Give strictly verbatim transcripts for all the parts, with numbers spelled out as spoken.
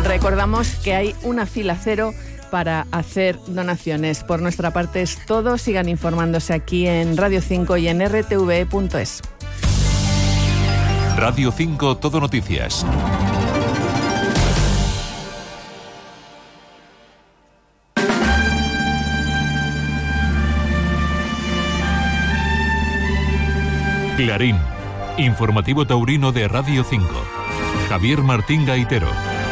Recordamos que hay una fila cero para hacer donaciones. Por nuestra parte es todo. Sigan informándose aquí en Radio cinco y en R T V E punto es. Radio cinco Todo Noticias. Clarín, informativo taurino de Radio cinco. Javier Martín Gaitero.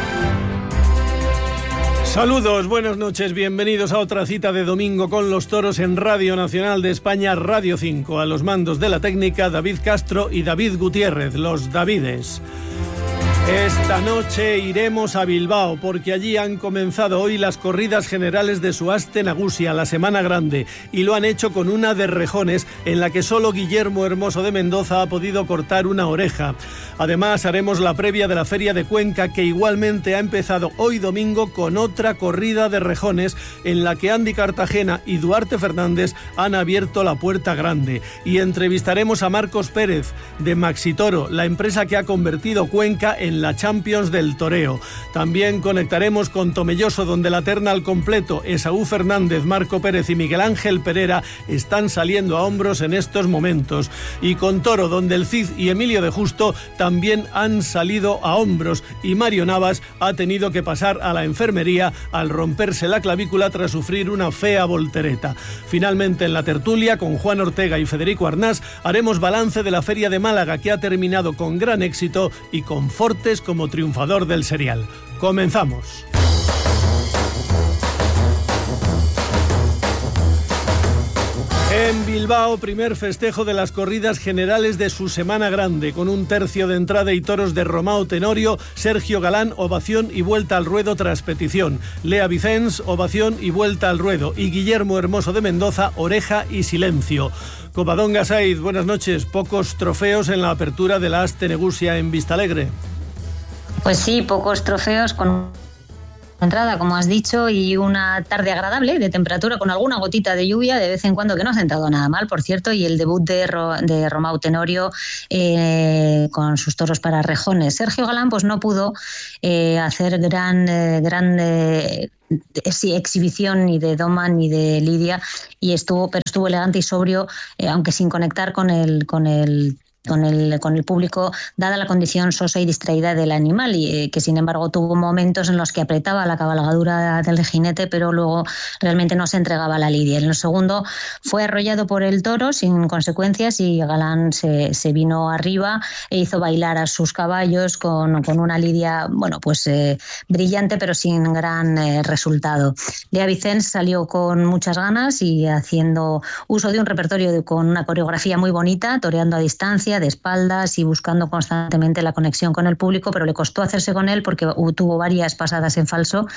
Saludos, buenas noches, bienvenidos a otra cita de domingo con los toros en Radio Nacional de España, Radio cinco. A los mandos de la técnica, David Castro y David Gutiérrez, los Davides. Esta noche iremos a Bilbao porque allí han comenzado hoy las corridas generales de Suaste Nagusia, la Semana Grande, y lo han hecho con una de rejones en la que solo Guillermo Hermoso de Mendoza ha podido cortar una oreja. Además haremos la previa de la Feria de Cuenca, que igualmente ha empezado hoy domingo con otra corrida de rejones en la que Andy Cartagena y Duarte Fernández han abierto la puerta grande. Y entrevistaremos a Marcos Pérez de Maxitoro, la empresa que ha convertido Cuenca en la Champions del toreo. También conectaremos con Tomelloso, donde la terna al completo, Esaú Fernández, Marco Pérez y Miguel Ángel Pereira, están saliendo a hombros en estos momentos. Y con Toro, donde el Cid y Emilio de Justo también han salido a hombros, y Mario Navas ha tenido que pasar a la enfermería al romperse la clavícula tras sufrir una fea voltereta. Finalmente, en la tertulia, con Juan Ortega y Federico Arnás, haremos balance de la Feria de Málaga, que ha terminado con gran éxito y con Fortes como triunfador del serial. Comenzamos. En Bilbao, primer festejo de las corridas generales de su Semana Grande, con un tercio de entrada y toros de Romao Tenorio, Sergio Galán, ovación y vuelta al ruedo tras petición, Lea Vicens, ovación y vuelta al ruedo, y Guillermo Hermoso de Mendoza, oreja y silencio. Covadonga Saiz, buenas noches. Pocos trofeos en la apertura de la Aste Negusia en Vistalegre. Pues sí, pocos trofeos con entrada, como has dicho, y una tarde agradable de temperatura con alguna gotita de lluvia de vez en cuando, que no ha sentado nada mal, por cierto, y el debut de, Ro, de Romao Tenorio eh, con sus toros para rejones. Sergio Galán pues no pudo eh, hacer gran, eh, gran eh, sí, exhibición ni de Doma ni de Lidia, y estuvo, pero estuvo elegante y sobrio, eh, aunque sin conectar con el, con el Con el, con el público, dada la condición sosa y distraída del animal, y eh, que sin embargo tuvo momentos en los que apretaba la cabalgadura del jinete, pero luego realmente no se entregaba a la lidia. En el segundo fue arrollado por el toro sin consecuencias, y Galán se, se vino arriba e hizo bailar a sus caballos con, con una lidia, bueno, pues eh, brillante, pero sin gran eh, resultado. Lea Vicens salió con muchas ganas y haciendo uso de un repertorio de, con una coreografía muy bonita, toreando a distancia, de espaldas y buscando constantemente la conexión con el público, pero le costó hacerse con él porque tuvo varias pasadas en falso.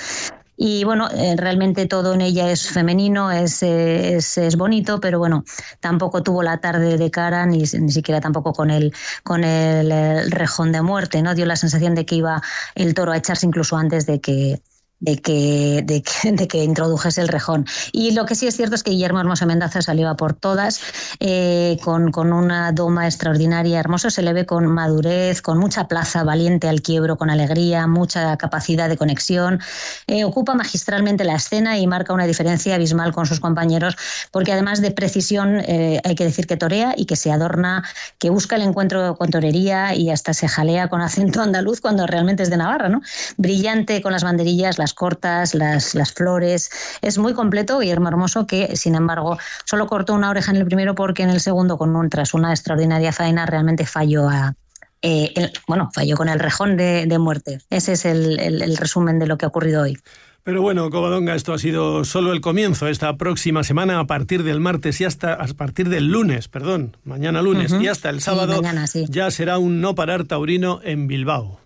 Y bueno, eh, realmente todo en ella es femenino, es, es, es bonito, pero bueno, tampoco tuvo la tarde de cara, ni, ni siquiera tampoco con el, con el, el rejón de muerte, ¿no? Dio la sensación de que iba el toro a echarse incluso antes de que De que, de, que, de que introdujese el rejón. Y lo que sí es cierto es que Guillermo Hermoso Mendoza salió a por todas, eh, con, con una doma extraordinaria. Hermoso se le ve con madurez, con mucha plaza, valiente al quiebro, con alegría, mucha capacidad de conexión. Eh, ocupa magistralmente la escena y marca una diferencia abismal con sus compañeros, porque además de precisión, eh, hay que decir que torea y que se adorna, que busca el encuentro con torería y hasta se jalea con acento andaluz cuando realmente es de Navarra, ¿no? Brillante con las banderillas, las cortas, las, las flores. Es muy completo Guillermo Hermoso, que sin embargo solo cortó una oreja en el primero porque en el segundo, con un, tras una extraordinaria faena, realmente falló a eh, el, bueno, falló con el rejón de, de muerte. Ese es el, el, el resumen de lo que ha ocurrido hoy. Pero bueno, Covadonga, esto ha sido solo el comienzo. Esta próxima semana, a partir del martes y hasta a partir del lunes, perdón, mañana lunes, uh-huh. y hasta el sábado, sí, mañana, sí. ya será un no parar taurino en Bilbao.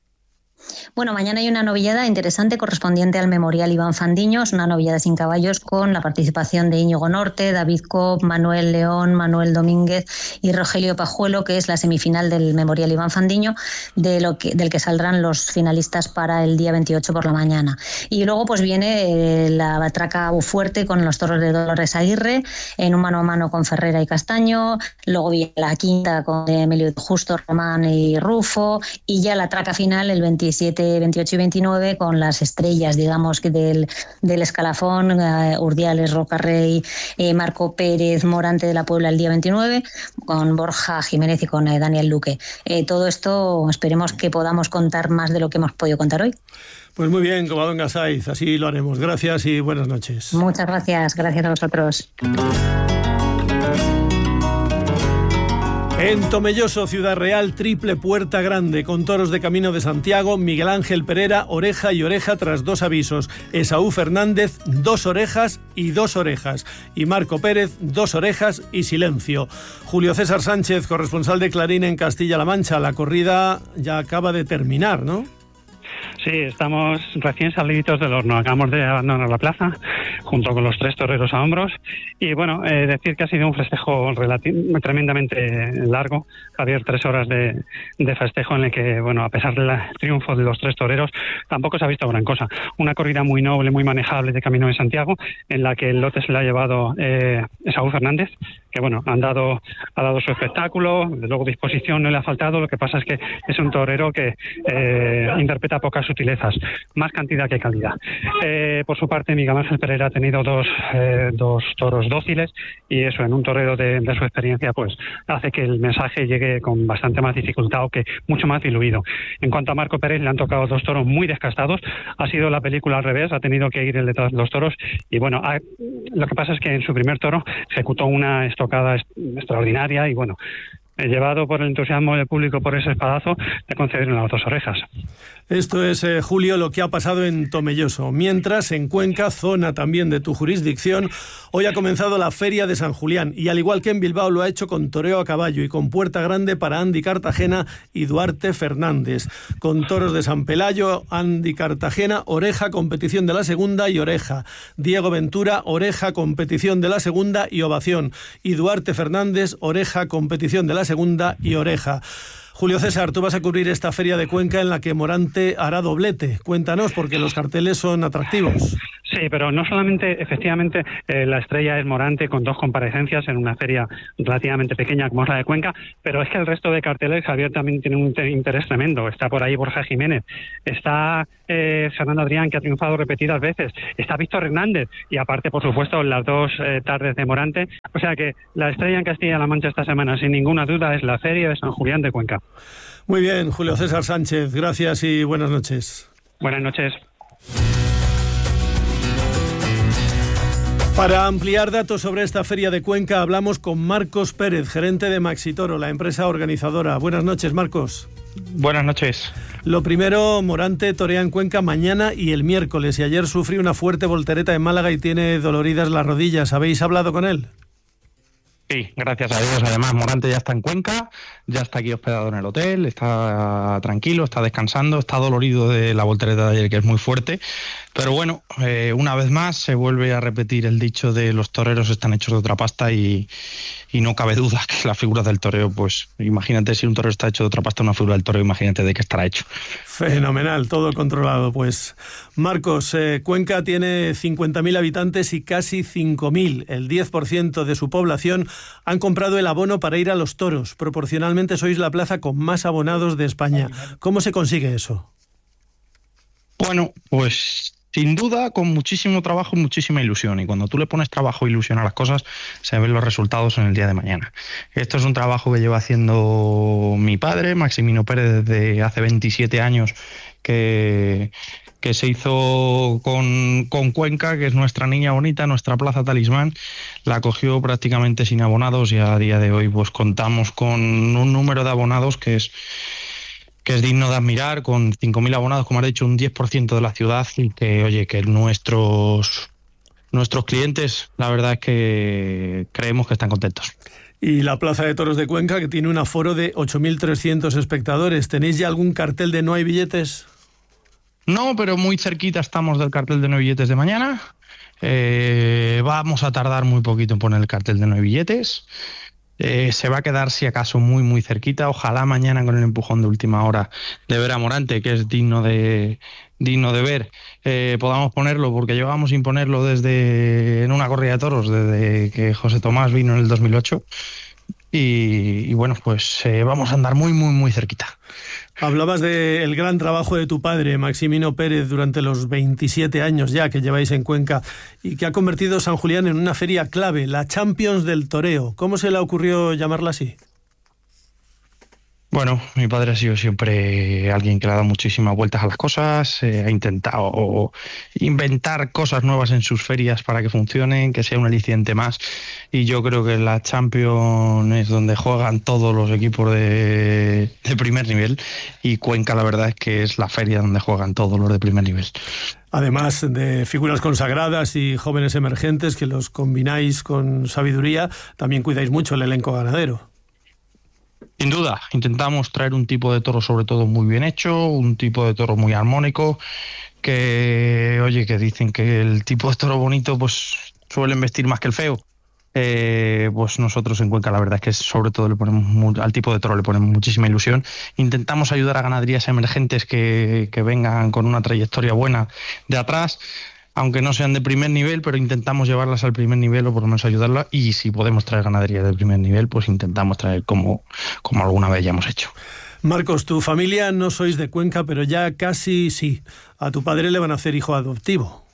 Bueno, mañana hay una novillada interesante correspondiente al Memorial Iván Fandiño. Es una novillada sin caballos con la participación de Íñigo Norte, David Cobb, Manuel León, Manuel Domínguez y Rogelio Pajuelo, que es la semifinal del Memorial Iván Fandiño, de lo que, del que saldrán los finalistas para el día veintiocho por la mañana. Y luego pues viene eh, la batraca fuerte con los toros de Dolores Aguirre, en un mano a mano con Ferrera y Castaño. Luego viene la quinta con Emilio Justo, Román y Rufo, y ya la traca final el veintisiete veintisiete, veintiocho y veintinueve, con las estrellas, digamos, que del, del escalafón, uh, Urdiales, Rocarrey, eh, Marco Pérez, Morante de la Puebla el día veintinueve, con Borja Jiménez y con eh, Daniel Luque. Eh, todo esto esperemos que podamos contar más de lo que hemos podido contar hoy. Pues muy bien, Covadonga Saiz, así lo haremos. Gracias y buenas noches. Muchas gracias, gracias a vosotros. En Tomelloso, Ciudad Real, triple puerta grande, con toros de Camino de Santiago, Miguel Ángel Pereira, oreja y oreja tras dos avisos. Esaú Fernández, dos orejas y dos orejas. Y Marco Pérez, dos orejas y silencio. Julio César Sánchez, corresponsal de Clarín en Castilla-La Mancha. La corrida ya acaba de terminar, ¿no? Sí, estamos recién saliditos del horno. Acabamos de abandonar la plaza junto con los tres toreros a hombros. Y bueno, eh, decir que ha sido un festejo relati- tremendamente largo. Javier, tres horas de, de festejo en el que, bueno, a pesar del triunfo de los tres toreros, tampoco se ha visto gran cosa. Una corrida muy noble, muy manejable de Camino de Santiago, en la que el lote se le ha llevado eh, Esaú Fernández, que bueno, han dado, ha dado su espectáculo, de luego disposición no le ha faltado. Lo que pasa es que es un torero que eh, interpreta pocas sutilezas, más cantidad que calidad. Eh, por su parte, Miguel Ángel Pereira ha tenido dos, eh, dos toros dóciles, y eso en un torero de, de su experiencia pues hace que el mensaje llegue con bastante más dificultad o que mucho más diluido. En cuanto a Marco Pérez, le han tocado dos toros muy descastados. Ha sido la película al revés, ha tenido que ir el detrás de los toros, y bueno, ha, lo que pasa es que en su primer toro ejecutó una estocada extraordinaria y bueno, llevado por el entusiasmo del público por ese espadazo, le concedieron las dos orejas. Esto es, eh, Julio, lo que ha pasado en Tomelloso. Mientras, en Cuenca, zona también de tu jurisdicción, hoy ha comenzado la Feria de San Julián, y al igual que en Bilbao lo ha hecho con toreo a caballo y con puerta grande para Andy Cartagena y Duarte Fernández. Con toros de San Pelayo, Andy Cartagena, oreja, competición de la segunda y oreja. Diego Ventura, oreja, competición de la segunda y ovación. Y Duarte Fernández, oreja, competición de la segunda y oreja. Julio César, tú vas a cubrir esta feria de Cuenca en la que Morante hará doblete. Cuéntanos, porque los carteles son atractivos. Sí, pero no solamente, efectivamente, eh, la estrella es Morante con dos comparecencias en una feria relativamente pequeña como es la de Cuenca, pero es que el resto de carteles, Javier, también tiene un interés tremendo. Está por ahí Borja Jiménez, está eh, Fernando Adrián, que ha triunfado repetidas veces, está Víctor Hernández, y aparte, por supuesto, las dos eh, tardes de Morante. O sea que la estrella en Castilla-La Mancha esta semana, sin ninguna duda, es la feria de San Julián de Cuenca. Muy bien, Julio César Sánchez, gracias y buenas noches. Buenas noches. Para ampliar datos sobre esta feria de Cuenca, hablamos con Marcos Pérez, gerente de Maxitoro, la empresa organizadora. Buenas noches, Marcos. Buenas noches. Lo primero, Morante torea en Cuenca mañana y el miércoles, y ayer sufrió una fuerte voltereta en Málaga y tiene doloridas las rodillas. ¿Habéis hablado con él? Sí, gracias a Dios. Además, Morante ya está en Cuenca, ya está aquí hospedado en el hotel, está tranquilo, está descansando, está dolorido de la voltereta de ayer, que es muy fuerte. Pero bueno, eh, una vez más se vuelve a repetir el dicho de los toreros están hechos de otra pasta, y, y no cabe duda que las figuras del toreo, pues imagínate, si un torero está hecho de otra pasta, una figura del toreo, imagínate de qué estará hecho. Fenomenal, todo controlado. Pues Marcos, eh, Cuenca tiene cincuenta mil habitantes y casi cinco mil, el diez por ciento de su población, han comprado el abono para ir a los toros. Proporcionalmente sois la plaza con más abonados de España. ¿Cómo se consigue eso? Bueno, pues sin duda, con muchísimo trabajo y muchísima ilusión. Y cuando tú le pones trabajo e ilusión a las cosas, se ven los resultados en el día de mañana. Esto es un trabajo que lleva haciendo mi padre, Maximino Pérez, desde hace veintisiete años, que, que se hizo con, con Cuenca, que es nuestra niña bonita, nuestra plaza talismán. La cogió prácticamente sin abonados, y a día de hoy pues contamos con un número de abonados que es... que es digno de admirar, con cinco mil abonados, como has dicho, un diez por ciento de la ciudad, y que, oye, que nuestros nuestros clientes, la verdad es que creemos que están contentos. Y la Plaza de Toros de Cuenca, que tiene un aforo de ocho mil trescientos espectadores. ¿Tenéis ya algún cartel de no hay billetes? No, pero muy cerquita estamos del cartel de no hay billetes de mañana. Eh, vamos a tardar muy poquito en poner el cartel de no hay billetes. Eh, se va a quedar, si acaso, muy muy cerquita. Ojalá mañana, con el empujón de última hora de ver a Morante, que es digno de digno de ver, eh, podamos ponerlo, porque llevamos sin ponerlo desde en una corrida de toros desde que José Tomás vino en el dos mil ocho, y, y bueno, pues eh, vamos a andar muy, muy, muy cerquita. Hablabas del gran trabajo de tu padre, Maximino Pérez, durante los veintisiete años ya que lleváis en Cuenca y que ha convertido San Julián en una feria clave, la Champions del Toreo. ¿Cómo se le ocurrió llamarla así? Bueno, mi padre ha sido siempre alguien que le ha dado muchísimas vueltas a las cosas, eh, ha intentado inventar cosas nuevas en sus ferias para que funcionen, que sea un aliciente más, y yo creo que la Champions es donde juegan todos los equipos de, de primer nivel, y Cuenca la verdad es que es la feria donde juegan todos los de primer nivel. Además de figuras consagradas y jóvenes emergentes que los combináis con sabiduría, también cuidáis mucho el elenco ganadero. Sin duda, intentamos traer un tipo de toro sobre todo muy bien hecho, un tipo de toro muy armónico, que, oye, que dicen que el tipo de toro bonito pues suelen vestir más que el feo. Eh, pues nosotros en Cuenca la verdad es que sobre todo le ponemos muy, al tipo de toro le ponemos muchísima ilusión. Intentamos ayudar a ganaderías emergentes que, que vengan con una trayectoria buena de atrás, aunque no sean de primer nivel, pero intentamos llevarlas al primer nivel o por lo menos ayudarlas, y si podemos traer ganaderías de primer nivel, pues intentamos traer como, como alguna vez ya hemos hecho. Marcos, tu familia no sois de Cuenca, pero ya casi sí. A tu padre le van a hacer hijo adoptivo.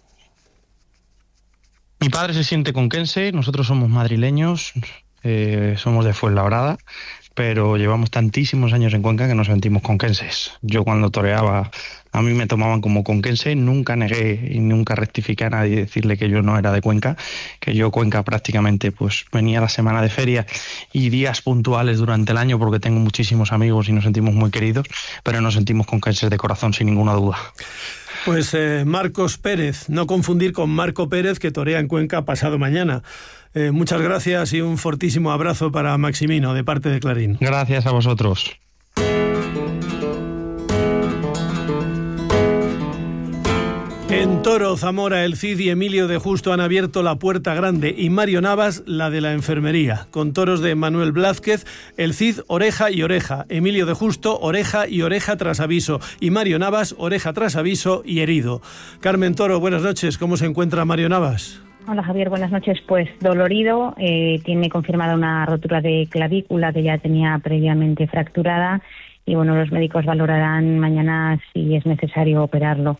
Mi padre se siente conquense, nosotros somos madrileños, eh, somos de Fuenlabrada, pero llevamos tantísimos años en Cuenca que nos sentimos conquenses. Yo cuando toreaba, a mí me tomaban como conquense, nunca negué y nunca rectifiqué a nadie decirle que yo no era de Cuenca, que yo Cuenca prácticamente pues venía a la semana de feria y días puntuales durante el año porque tengo muchísimos amigos y nos sentimos muy queridos, pero nos sentimos conquenses de corazón sin ninguna duda. Pues eh, Marcos Pérez, no confundir con Marco Pérez, que torea en Cuenca pasado mañana. Eh, muchas gracias y un fortísimo abrazo para Maximino de parte de Clarín. Gracias a vosotros. En Toro, Zamora, el Cid y Emilio de Justo han abierto la Puerta Grande y Mario Navas la de la enfermería. Con toros de Manuel Blázquez, el Cid oreja y oreja, Emilio de Justo oreja y oreja tras aviso y Mario Navas oreja tras aviso y herido. Carmen Toro, buenas noches. ¿Cómo se encuentra Mario Navas? Hola Javier, buenas noches. Pues dolorido, eh, tiene confirmada una rotura de clavícula que ya tenía previamente fracturada y bueno, los médicos valorarán mañana si es necesario operarlo.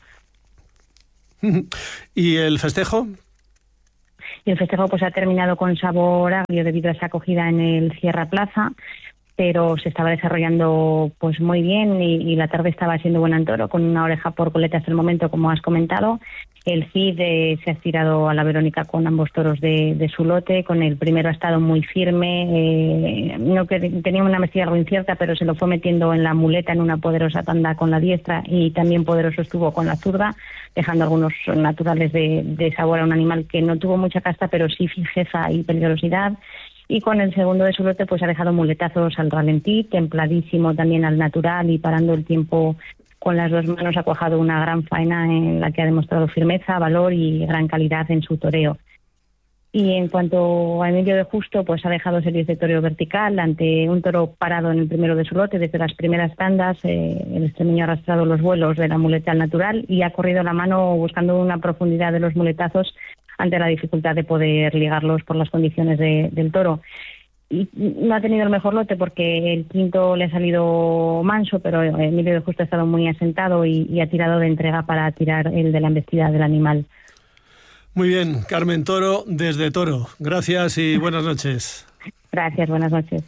¿Y el festejo? Y el festejo pues ha terminado con sabor agrio debido a esa acogida en el Sierra Plaza, pero se estaba desarrollando pues muy bien y, y la tarde estaba siendo buena en Toro, con una oreja por coleta hasta el momento, como has comentado. El Cid eh, se ha estirado a la Verónica con ambos toros de, de su lote. Con el primero ha estado muy firme, eh, no que tenía una embestida algo incierta, pero se lo fue metiendo en la muleta en una poderosa tanda con la diestra y también poderoso estuvo con la zurda, dejando algunos naturales de, de sabor a un animal que no tuvo mucha casta, pero sí fijeza y peligrosidad. Y con el segundo de su lote pues ha dejado muletazos al ralentí, templadísimo también al natural y parando el tiempo con las dos manos. Ha cuajado una gran faena en la que ha demostrado firmeza, valor y gran calidad en su toreo. Y en cuanto a Emilio de Justo, pues ha dejado series de toreo vertical ante un toro parado en el primero de su lote desde las primeras tandas. Eh, el extremeño ha arrastrado los vuelos de la muleta al natural y ha corrido la mano buscando una profundidad de los muletazos ante la dificultad de poder ligarlos por las condiciones de, del toro. Y no ha tenido el mejor lote porque el quinto le ha salido manso, pero Emilio de Justo ha estado muy asentado y, y ha tirado de entrega para tirar el de la embestida del animal. Muy bien, Carmen Toro desde Toro. Gracias y buenas noches. Gracias, buenas noches.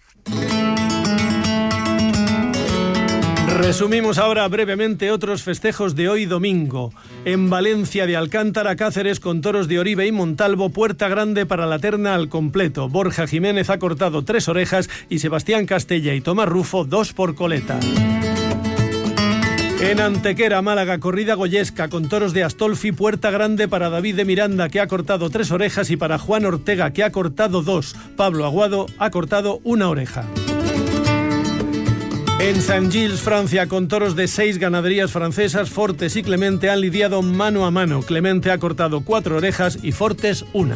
Resumimos ahora brevemente otros festejos de hoy domingo. En Valencia de Alcántara, Cáceres, con toros de Oribe y Montalvo, Puerta Grande para la terna al completo. Borja Jiménez ha cortado tres orejas y Sebastián Castella y Tomás Rufo dos por coleta. En Antequera, Málaga, corrida goyesca con toros de Astolfi, Puerta Grande para David de Miranda, que ha cortado tres orejas, y para Juan Ortega, que ha cortado dos. Pablo Aguado ha cortado una oreja. En Saint-Gilles, Francia, con toros de seis ganaderías francesas, Fortes y Clemente han lidiado mano a mano. Clemente ha cortado cuatro orejas y Fortes una.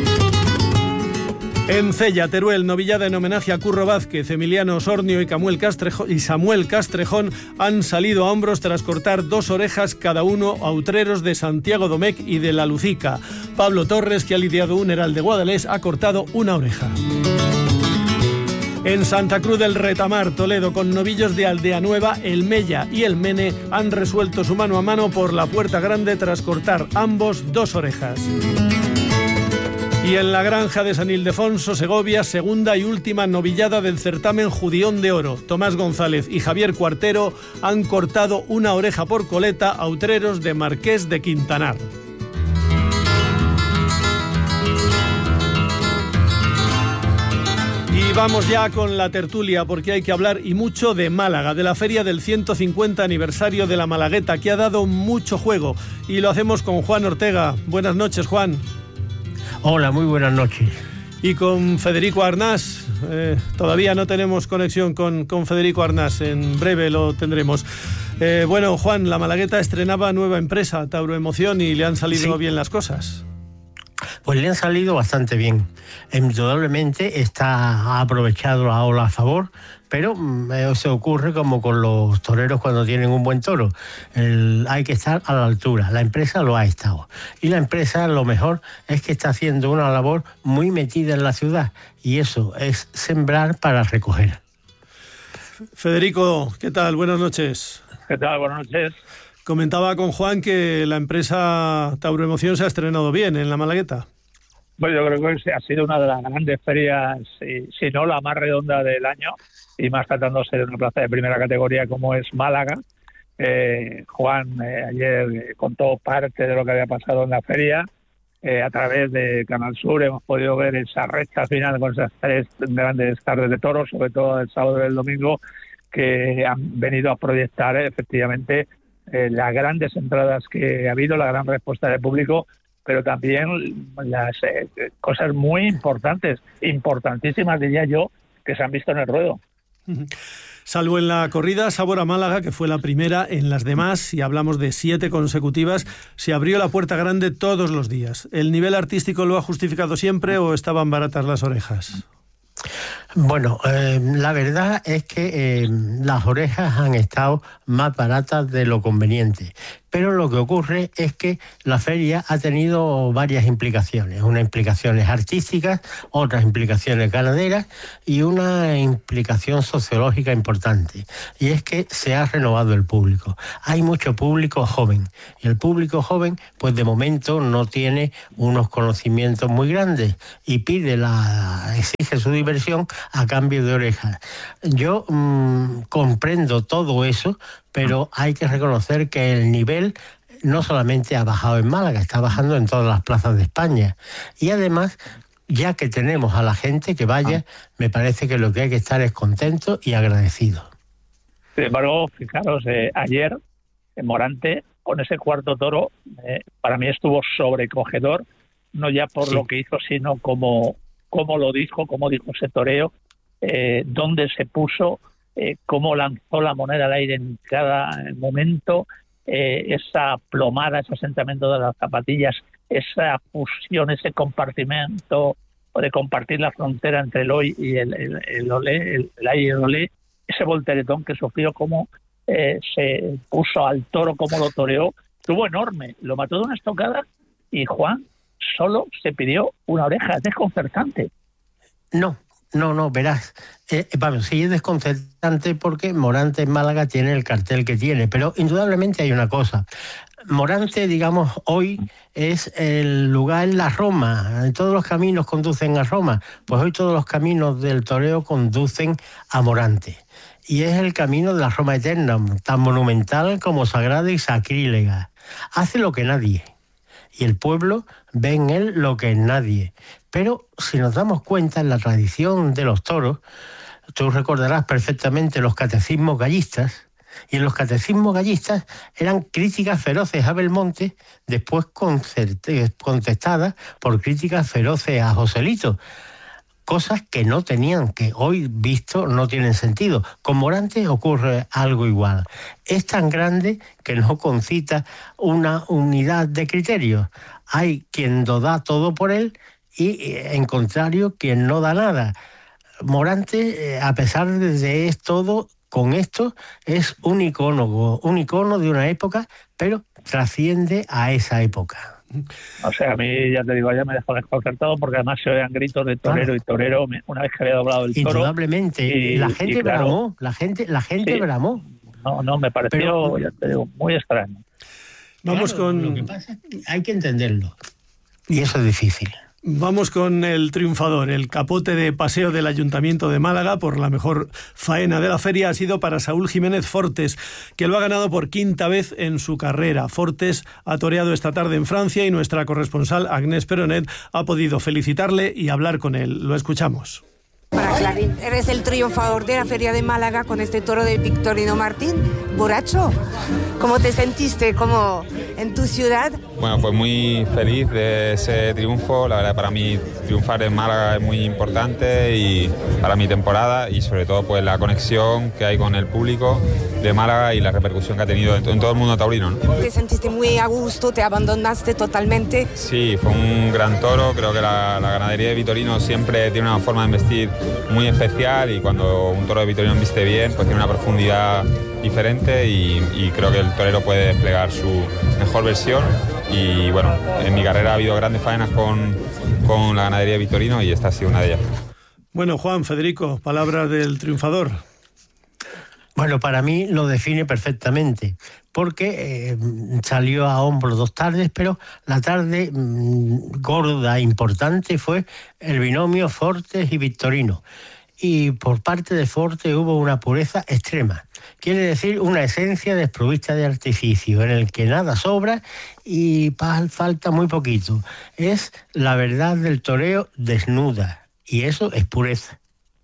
En Cella, Teruel, novillada en homenaje a Curro Vázquez, Emiliano Osornio y, y Samuel Castrejón han salido a hombros tras cortar dos orejas cada uno a utreros de Santiago Domecq y de La Lucica. Pablo Torres, que ha lidiado un heral de Guadalés, ha cortado una oreja. En Santa Cruz del Retamar, Toledo, con novillos de Aldea Nueva, el Mella y el Mene han resuelto su mano a mano por la Puerta Grande tras cortar ambos dos orejas. Y en la granja de San Ildefonso, Segovia, segunda y última novillada del certamen Judión de Oro. Tomás González y Javier Cuartero han cortado una oreja por coleta a utreros de Marqués de Quintanar. Y vamos ya con la tertulia, porque hay que hablar y mucho de Málaga, de la feria del ciento cincuenta aniversario de la Malagueta, que ha dado mucho juego. Y lo hacemos con Juan Ortega. Buenas noches, Juan. Hola, muy buenas noches. Y con Federico Arnás. Eh, todavía no tenemos conexión con, con Federico Arnás, en breve lo tendremos. Eh, bueno, Juan, la Malagueta estrenaba nueva empresa, Tauro Emoción, y le han salido sí. bien las cosas. Pues le han salido bastante bien. Indudablemente está ha aprovechado la ola a favor, pero eh, se ocurre como con los toreros cuando tienen un buen toro. El, hay que estar a la altura. La empresa lo ha estado. Y la empresa lo mejor es que está haciendo una labor muy metida en la ciudad. Y eso es sembrar para recoger. Federico, ¿qué tal? Buenas noches. ¿Qué tal? Buenas noches. Comentaba con Juan que la empresa Tauro Emoción se ha estrenado bien en la Malagueta. Bueno, yo creo que ha sido una de las grandes ferias, si, si no la más redonda del año, y más tratándose de una plaza de primera categoría como es Málaga. Eh, Juan eh, ayer contó parte de lo que había pasado en la feria. Eh, a través de Canal Sur hemos podido ver esa recta final con esas tres grandes tardes de toros, sobre todo el sábado y el domingo, que han venido a proyectar eh, efectivamente Eh, las grandes entradas que ha habido, la gran respuesta del público, pero también las eh, cosas muy importantes, importantísimas diría yo, que se han visto en el ruedo. Salvo en la corrida Sabor a Málaga, que fue la primera, en las demás, si hablamos de siete consecutivas, se abrió la Puerta Grande todos los días. ¿El nivel artístico lo ha justificado siempre o estaban baratas las orejas? Bueno, eh, la verdad es que eh, las orejas han estado más baratas de lo conveniente. Pero lo que ocurre es que la feria ha tenido varias implicaciones. Unas implicaciones artísticas, otras implicaciones ganaderas y una implicación sociológica importante. Y es que se ha renovado el público. Hay mucho público joven. Y el público joven, pues de momento no tiene unos conocimientos muy grandes y pide la, exige su diversión a cambio de orejas. Yo mmm, comprendo todo eso, pero hay que reconocer que el nivel no solamente ha bajado en Málaga, está bajando en todas las plazas de España. Y además, ya que tenemos a la gente que vaya, me parece que lo que hay que estar es contento y agradecido. Sin embargo, fijaros, eh, ayer en Morante, con ese cuarto toro, eh, para mí estuvo sobrecogedor, no ya por sí. lo que hizo, sino como, como lo dijo, como dijo ese toreo, eh, dónde se puso, Eh, cómo lanzó la moneda al aire en cada momento, eh, esa plomada, ese asentamiento de las zapatillas, esa fusión, ese compartimento de compartir la frontera entre el hoy y el, el, el olé, el, el ay y el olé, ese volteretón que sufrió, cómo eh, se puso al toro, cómo lo toreó, estuvo enorme, lo mató de una estocada y Juan solo se pidió una oreja, es desconcertante. No. No, no, verás, eh, vamos, sí es desconcertante porque Morante en Málaga tiene el cartel que tiene, pero indudablemente hay una cosa. Morante, digamos, hoy es el lugar en la Roma, todos los caminos conducen a Roma, pues hoy todos los caminos del toreo conducen a Morante. Y es el camino de la Roma eterna, tan monumental como sagrada y sacrílega. Hace lo que nadie. Y el pueblo ve en él lo que en nadie. Pero si nos damos cuenta, en la tradición de los toros, tú recordarás perfectamente los catecismos gallistas, y en los catecismos gallistas eran críticas feroces a Belmonte, después contestadas por críticas feroces a Joselito. Cosas que no tenían, que hoy visto no tienen sentido. Con Morante ocurre algo igual. Es tan grande que no concita una unidad de criterios. Hay quien lo da todo por él y, en contrario, quien no da nada. Morante, a pesar de todo, con esto, es un icono, un icono de una época, pero trasciende a esa época. O sea, a mí, ya te digo, ya me dejó desconcertado porque además se oían gritos de torero, claro, y torero una vez que había doblado el toro. Indudablemente, y, la gente y, claro, bramó, la gente, la gente sí, bramó. No, no, me pareció, pero, ya te digo, muy extraño. Vamos claro, con... Lo que pasa es que hay que entenderlo. Y eso es difícil. Vamos con el triunfador. El capote de paseo del Ayuntamiento de Málaga por la mejor faena de la feria ha sido para Saúl Jiménez Fortes, que lo ha ganado por quinta vez en su carrera. Fortes ha toreado esta tarde en Francia y nuestra corresponsal Agnès Peronet ha podido felicitarle y hablar con él. Lo escuchamos. Para Clarín, eres el triunfador de la Feria de Málaga con este toro de Victorino Martín. Borracho, ¿cómo te sentiste como en tu ciudad? Bueno, pues muy feliz de ese triunfo. La verdad, para mí triunfar en Málaga es muy importante y para mi temporada, y sobre todo pues la conexión que hay con el público de Málaga y la repercusión que ha tenido en todo el mundo taurino, ¿no? ¿Te sentiste muy a gusto? ¿Te abandonaste totalmente? Sí, fue un gran toro. Creo que la, la ganadería de Vitorino siempre tiene una forma de embestir muy especial, y cuando un toro de Vitorino embiste bien, pues tiene una profundidad diferente y, y creo que el torero puede desplegar su mejor versión. Y bueno, en mi carrera ha habido grandes faenas con, con la ganadería de Vitorino y esta ha sido una de ellas. Bueno, Juan, Federico, palabras del triunfador. Bueno, para mí lo define perfectamente, porque eh, salió a hombros dos tardes, pero la tarde mmm, gorda, importante, fue el binomio Fortes y Victorino. Y por parte de Fortes hubo una pureza extrema. Quiere decir una esencia desprovista de artificio, en el que nada sobra y falta muy poquito. Es la verdad del toreo desnuda, y eso es pureza.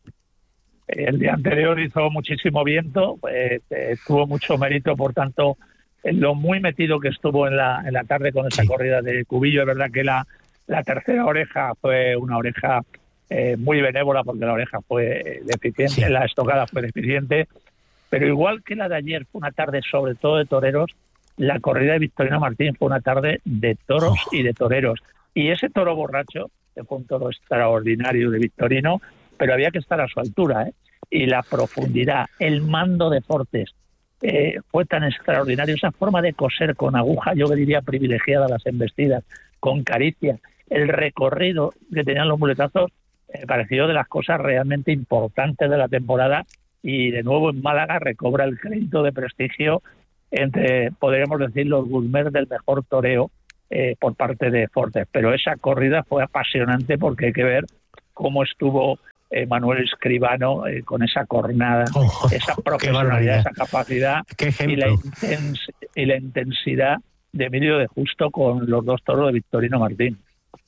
El día anterior hizo muchísimo viento, eh, eh, tuvo mucho mérito, por tanto, en lo muy metido que estuvo en la, en la tarde con esa sí. corrida de Cubillo. Es verdad que la, la tercera oreja fue una oreja eh, muy benévola, porque la oreja fue deficiente, sí. la estocada fue deficiente, pero igual que la de ayer fue una tarde sobre todo de toreros, la corrida de Victorino Martín fue una tarde de toros oh. y de toreros. Y ese toro borracho, que fue un toro extraordinario de Victorino, pero había que estar a su altura, ¿eh? Y la profundidad, el mando de Fortes, eh, fue tan extraordinario, esa forma de coser con aguja, yo diría privilegiada, las embestidas, con caricia, el recorrido que tenían los muletazos, me eh, pareció de las cosas realmente importantes de la temporada, y de nuevo en Málaga recobra el crédito de prestigio entre, podríamos decir, los gourmets del mejor toreo eh, por parte de Fortes. Pero esa corrida fue apasionante, porque hay que ver cómo estuvo Eh, Manuel Escribano eh, con esa cornada, oh, esa profesionalidad, esa capacidad y la, intens y la intensidad de Emilio de Justo con los dos toros de Victorino Martín.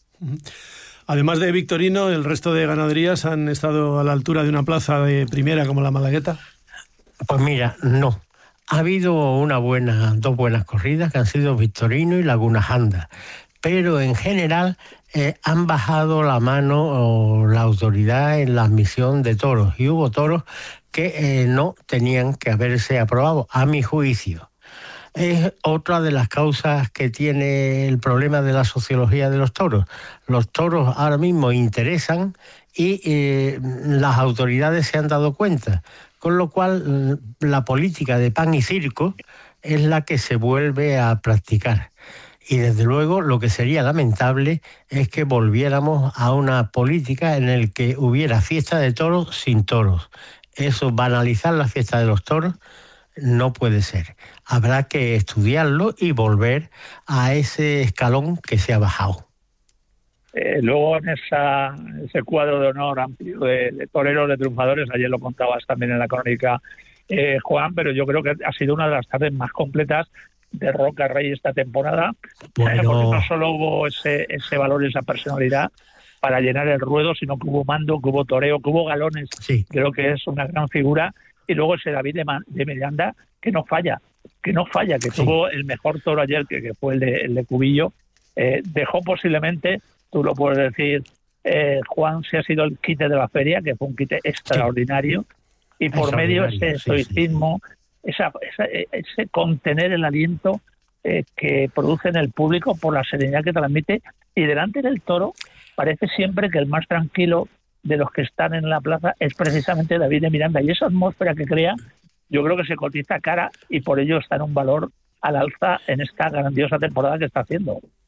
Además de Victorino, ¿el resto de ganaderías han estado a la altura de una plaza de primera como la Malagueta? Pues mira, no. Ha habido una buena, dos buenas corridas que han sido Victorino y Laguna Janda, pero en general eh, han bajado la mano o la autoridad en la admisión de toros, y hubo toros que eh, no tenían que haberse aprobado, a mi juicio. Es otra de las causas que tiene el problema de la sociología de los toros. Los toros ahora mismo interesan y eh, las autoridades se han dado cuenta, con lo cual la política de pan y circo es la que se vuelve a practicar. Y desde luego lo que sería lamentable es que volviéramos a una política en la que hubiera fiesta de toros sin toros. Eso, banalizar la fiesta de los toros, no puede ser. Habrá que estudiarlo y volver a ese escalón que se ha bajado. Eh, luego en esa, ese cuadro de honor amplio de, de toreros, de triunfadores, ayer lo contabas también en la crónica, eh, Juan, pero yo creo que ha sido una de las tardes más completas de Roca Rey esta temporada, bueno. porque no solo hubo ese, ese valor y esa personalidad para llenar el ruedo, sino que hubo mando, que hubo toreo, que hubo galones. Sí. Creo que es una gran figura. Y luego ese David de, Man, de Miranda, que no falla, que no falla, que sí. tuvo el mejor toro ayer, que, que fue el de, el de Cubillo. Eh, dejó posiblemente, tú lo puedes decir, eh, Juan, si ha sido el quite de la feria, que fue un quite extraordinario, sí. y por medio ese estoicismo, sí, sí. Esa, esa, ese contener el aliento eh, que produce en el público por la serenidad que transmite, y delante del toro parece siempre que el más tranquilo de los que están en la plaza es precisamente David de Miranda, y esa atmósfera que crea yo creo que se cotiza cara, y por ello está en un valor al alza en esta grandiosa temporada que está haciendo.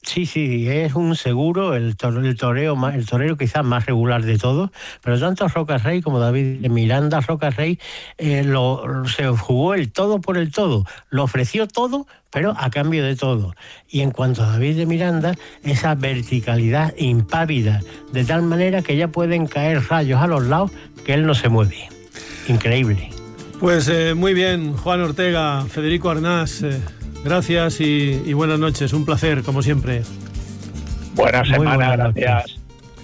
Sí, sí, es un seguro, el, toro, el toreo más, el torero quizás más regular de todos, pero tanto Roca Rey como David de Miranda, Roca Rey eh, lo, se jugó el todo por el todo, lo ofreció todo, pero a cambio de todo. Y en cuanto a David de Miranda, esa verticalidad impávida, de tal manera que ya pueden caer rayos a los lados que él no se mueve. Increíble. Pues eh, muy bien, Juan Ortega, Federico Arnás, eh, gracias y, y buenas noches, un placer, como siempre. Buena semana, gracias.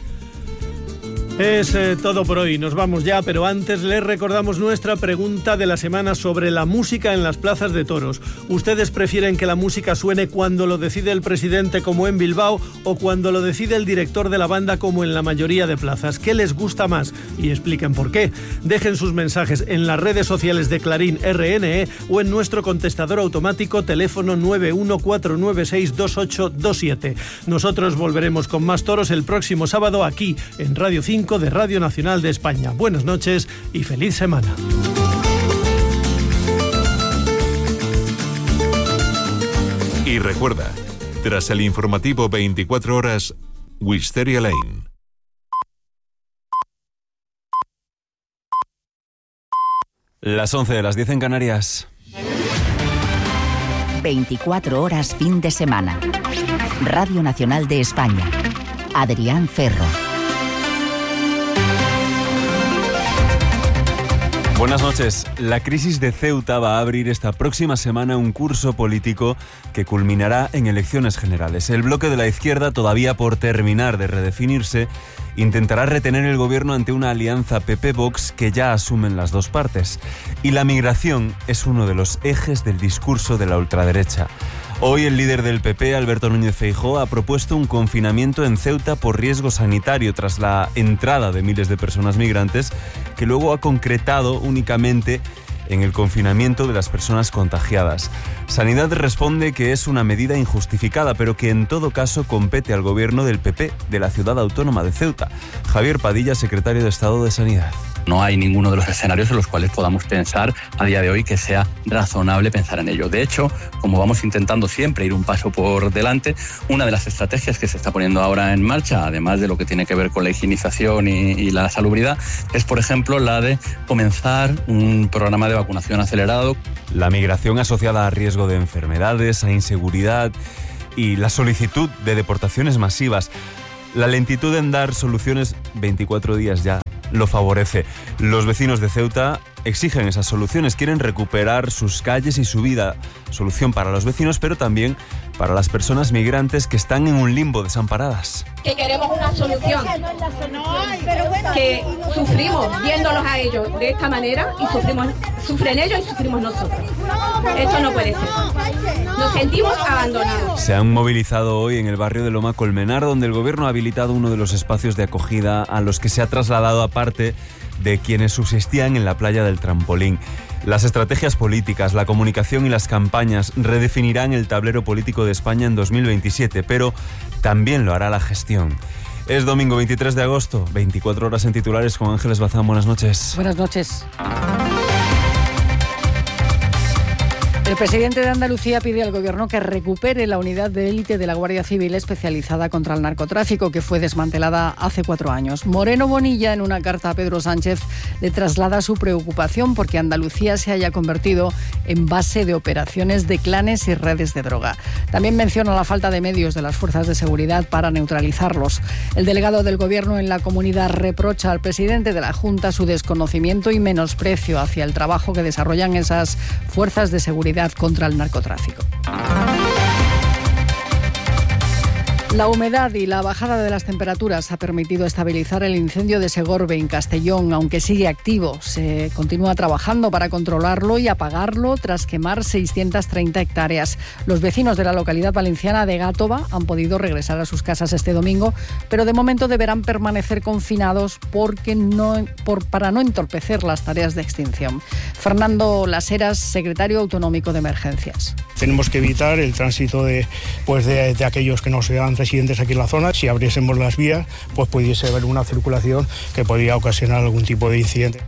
Es eh, todo por hoy, nos vamos ya, pero antes les recordamos nuestra pregunta de la semana sobre la música en las plazas de toros. ¿Ustedes prefieren que la música suene cuando lo decide el presidente como en Bilbao o cuando lo decide el director de la banda como en la mayoría de plazas? ¿Qué les gusta más? Y expliquen por qué. Dejen sus mensajes en las redes sociales de Clarín R N E o en nuestro contestador automático teléfono nueve uno cuatro nueve seis dos ocho dos siete. Nosotros volveremos con más toros el próximo sábado aquí en Radio cinco de Radio Nacional de España. Buenas noches y feliz semana. Y recuerda, tras el informativo veinticuatro horas, Wisteria Lane. Las once de las diez en Canarias. veinticuatro horas fin de semana. Radio Nacional de España. Adrián Ferro. Buenas noches. La crisis de Ceuta va a abrir esta próxima semana un curso político que culminará en elecciones generales. El bloque de la izquierda, todavía por terminar de redefinirse, intentará retener el gobierno ante una alianza P P-Vox que ya asumen las dos partes. Y la migración es uno de los ejes del discurso de la ultraderecha. Hoy el líder del P P, Alberto Núñez Feijóo, ha propuesto un confinamiento en Ceuta por riesgo sanitario tras la entrada de miles de personas migrantes, que luego ha concretado únicamente en el confinamiento de las personas contagiadas. Sanidad responde que es una medida injustificada, pero que en todo caso compete al gobierno del P P de la ciudad autónoma de Ceuta. Javier Padilla, secretario de Estado de Sanidad. No hay ninguno de los escenarios en los cuales podamos pensar a día de hoy que sea razonable pensar en ello. De hecho, como vamos intentando siempre ir un paso por delante, una de las estrategias que se está poniendo ahora en marcha, además de lo que tiene que ver con la higienización y, y la salubridad, es, por ejemplo, la de comenzar un programa de vacunación acelerado. La migración asociada a riesgo de enfermedades, a inseguridad y la solicitud de deportaciones masivas. La lentitud en dar soluciones, veinticuatro días ya, lo favorece. Los vecinos de Ceuta exigen esas soluciones, quieren recuperar sus calles y su vida. Solución para los vecinos, pero también para las personas migrantes que están en un limbo desamparadas. Que queremos una solución, que sufrimos viéndolos a ellos de esta manera y sufrimos, sufren ellos y sufrimos nosotros. Esto no puede ser. Nos sentimos abandonados. Se han movilizado hoy en el barrio de Loma Colmenar, donde el gobierno ha habilitado uno de los espacios de acogida a los que se ha trasladado a parte de quienes subsistían en la playa del Trampolín. Las estrategias políticas, la comunicación y las campañas redefinirán el tablero político de España en dos mil veintisiete, pero también lo hará la gestión. Es domingo veintitrés de agosto, veinticuatro horas en titulares con Ángeles Bazán. Buenas noches. Buenas noches. El presidente de Andalucía pide al Gobierno que recupere la unidad de élite de la Guardia Civil especializada contra el narcotráfico, que fue desmantelada hace cuatro años. Moreno Bonilla, en una carta a Pedro Sánchez, le traslada su preocupación porque Andalucía se haya convertido en base de operaciones de clanes y redes de droga. También menciona la falta de medios de las fuerzas de seguridad para neutralizarlos. El delegado del Gobierno en la comunidad reprocha al presidente de la Junta su desconocimiento y menosprecio hacia el trabajo que desarrollan esas fuerzas de seguridad contra el narcotráfico. La humedad y la bajada de las temperaturas ha permitido estabilizar el incendio de Segorbe en Castellón, aunque sigue activo. Se continúa trabajando para controlarlo y apagarlo tras quemar seiscientas treinta hectáreas. Los vecinos de la localidad valenciana de Gátova han podido regresar a sus casas este domingo, pero de momento deberán permanecer confinados porque no, por, para no entorpecer las tareas de extinción. Fernando Las Heras, secretario autonómico de Emergencias. Tenemos que evitar el tránsito de, pues de, de aquellos que no sean residentes aquí en la zona. Si abriésemos las vías, pues pudiese haber una circulación que podría ocasionar algún tipo de incidente.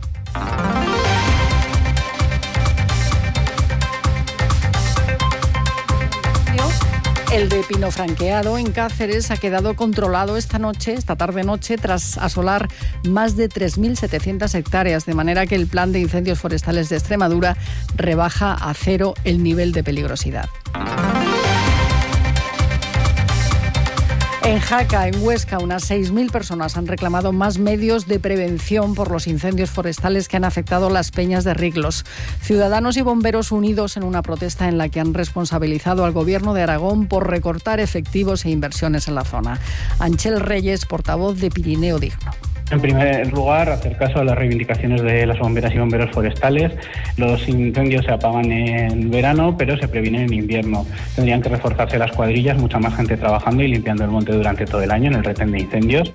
El de Pino Franqueado, en Cáceres, ha quedado controlado esta noche, esta tarde-noche, tras asolar más de tres mil setecientas hectáreas, de manera que el Plan de Incendios Forestales de Extremadura rebaja a cero el nivel de peligrosidad. En Jaca, en Huesca, unas seis mil personas han reclamado más medios de prevención por los incendios forestales que han afectado las peñas de Riglos. Ciudadanos y bomberos unidos en una protesta en la que han responsabilizado al Gobierno de Aragón por recortar efectivos e inversiones en la zona. Anchel Reyes, portavoz de Pirineo Digno. En primer lugar, hacer caso a las reivindicaciones de las bomberas y bomberos forestales. Los incendios se apagan en verano, pero se previenen en invierno. Tendrían que reforzarse las cuadrillas, mucha más gente trabajando y limpiando el monte durante todo el año en el retén de incendios.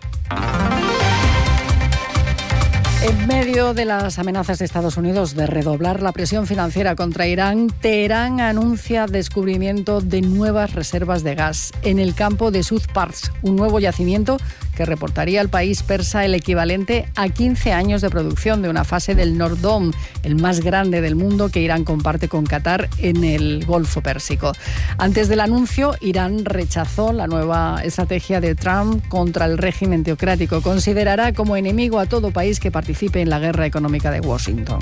En medio de las amenazas de Estados Unidos de redoblar la presión financiera contra Irán, Teherán anuncia descubrimiento de nuevas reservas de gas en el campo de Sud Pars, un nuevo yacimiento que reportaría al país persa el equivalente a quince años de producción de una fase del Nordom, el más grande del mundo que Irán comparte con Qatar en el Golfo Pérsico. Antes del anuncio, Irán rechazó la nueva estrategia de Trump contra el régimen teocrático. Considerará como enemigo a todo país que participe en la guerra económica de Washington.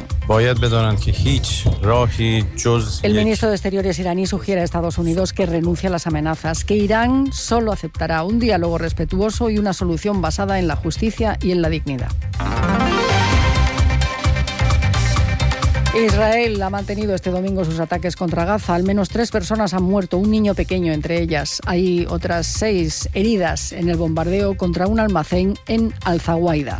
El ministro de Exteriores iraní sugiere a Estados Unidos que renuncie a las amenazas, que Irán solo aceptará un diálogo respetuoso y una solución basada en la justicia y en la dignidad. Israel ha mantenido este domingo sus ataques contra Gaza. Al menos tres personas han muerto, un niño pequeño entre ellas. Hay otras seis heridas en el bombardeo contra un almacén en Al-Zawaida.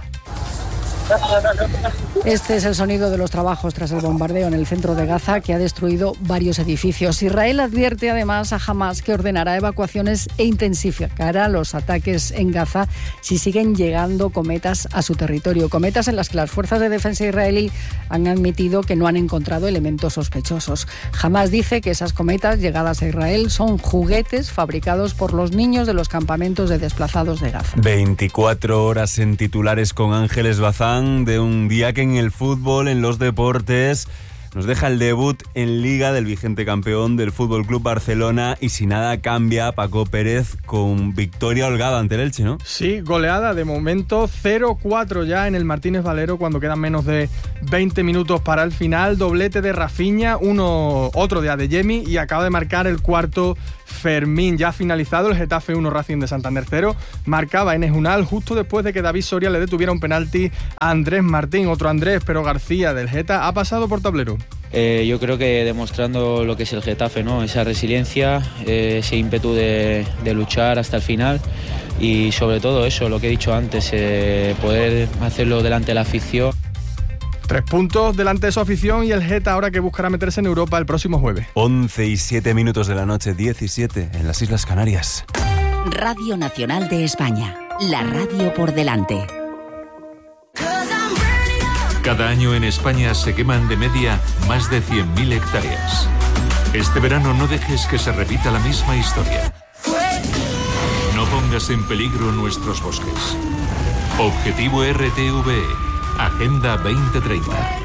Este es el sonido de los trabajos tras el bombardeo en el centro de Gaza, que ha destruido varios edificios. Israel advierte además a Hamás que ordenará evacuaciones e intensificará los ataques en Gaza si siguen llegando cometas a su territorio. Cometas en las que las fuerzas de defensa israelí han admitido que no han encontrado elementos sospechosos. Hamás dice que esas cometas llegadas a Israel son juguetes fabricados por los niños de los campamentos de desplazados de Gaza. veinticuatro horas en titulares con Ángeles Bazán, de un día que en el fútbol, en los deportes, nos deja el debut en Liga del vigente campeón del Fútbol Club Barcelona, y si nada cambia, Paco Pérez con victoria holgada ante el Elche, ¿no? Sí, goleada de momento, cero cuatro ya en el Martínez Valero cuando quedan menos de veinte minutos para el final. Doblete de Rafinha, uno, otro de Adeyemi, y acaba de marcar el cuarto Fermín. Ya ha finalizado el Getafe uno, Racing de Santander cero. Marcaba Enes Unal justo después de que David Soria le detuviera un penalti a Andrés Martín. Otro Andrés, pero García del Geta ha pasado por tablero. Eh, yo creo que demostrando lo que es el Getafe, ¿no? Esa resiliencia, eh, ese ímpetu de, de luchar hasta el final, y sobre todo eso, lo que he dicho antes, eh, poder hacerlo delante de la afición. Tres puntos delante de su afición y el Geta ahora que buscará meterse en Europa el próximo jueves. once y siete minutos de la noche, diecisiete en las Islas Canarias. Radio Nacional de España, la radio por delante. Cada año en España se queman de media más de cien mil hectáreas. Este verano no dejes que se repita la misma historia. No pongas en peligro nuestros bosques. Objetivo R T V E, Agenda veinte treinta.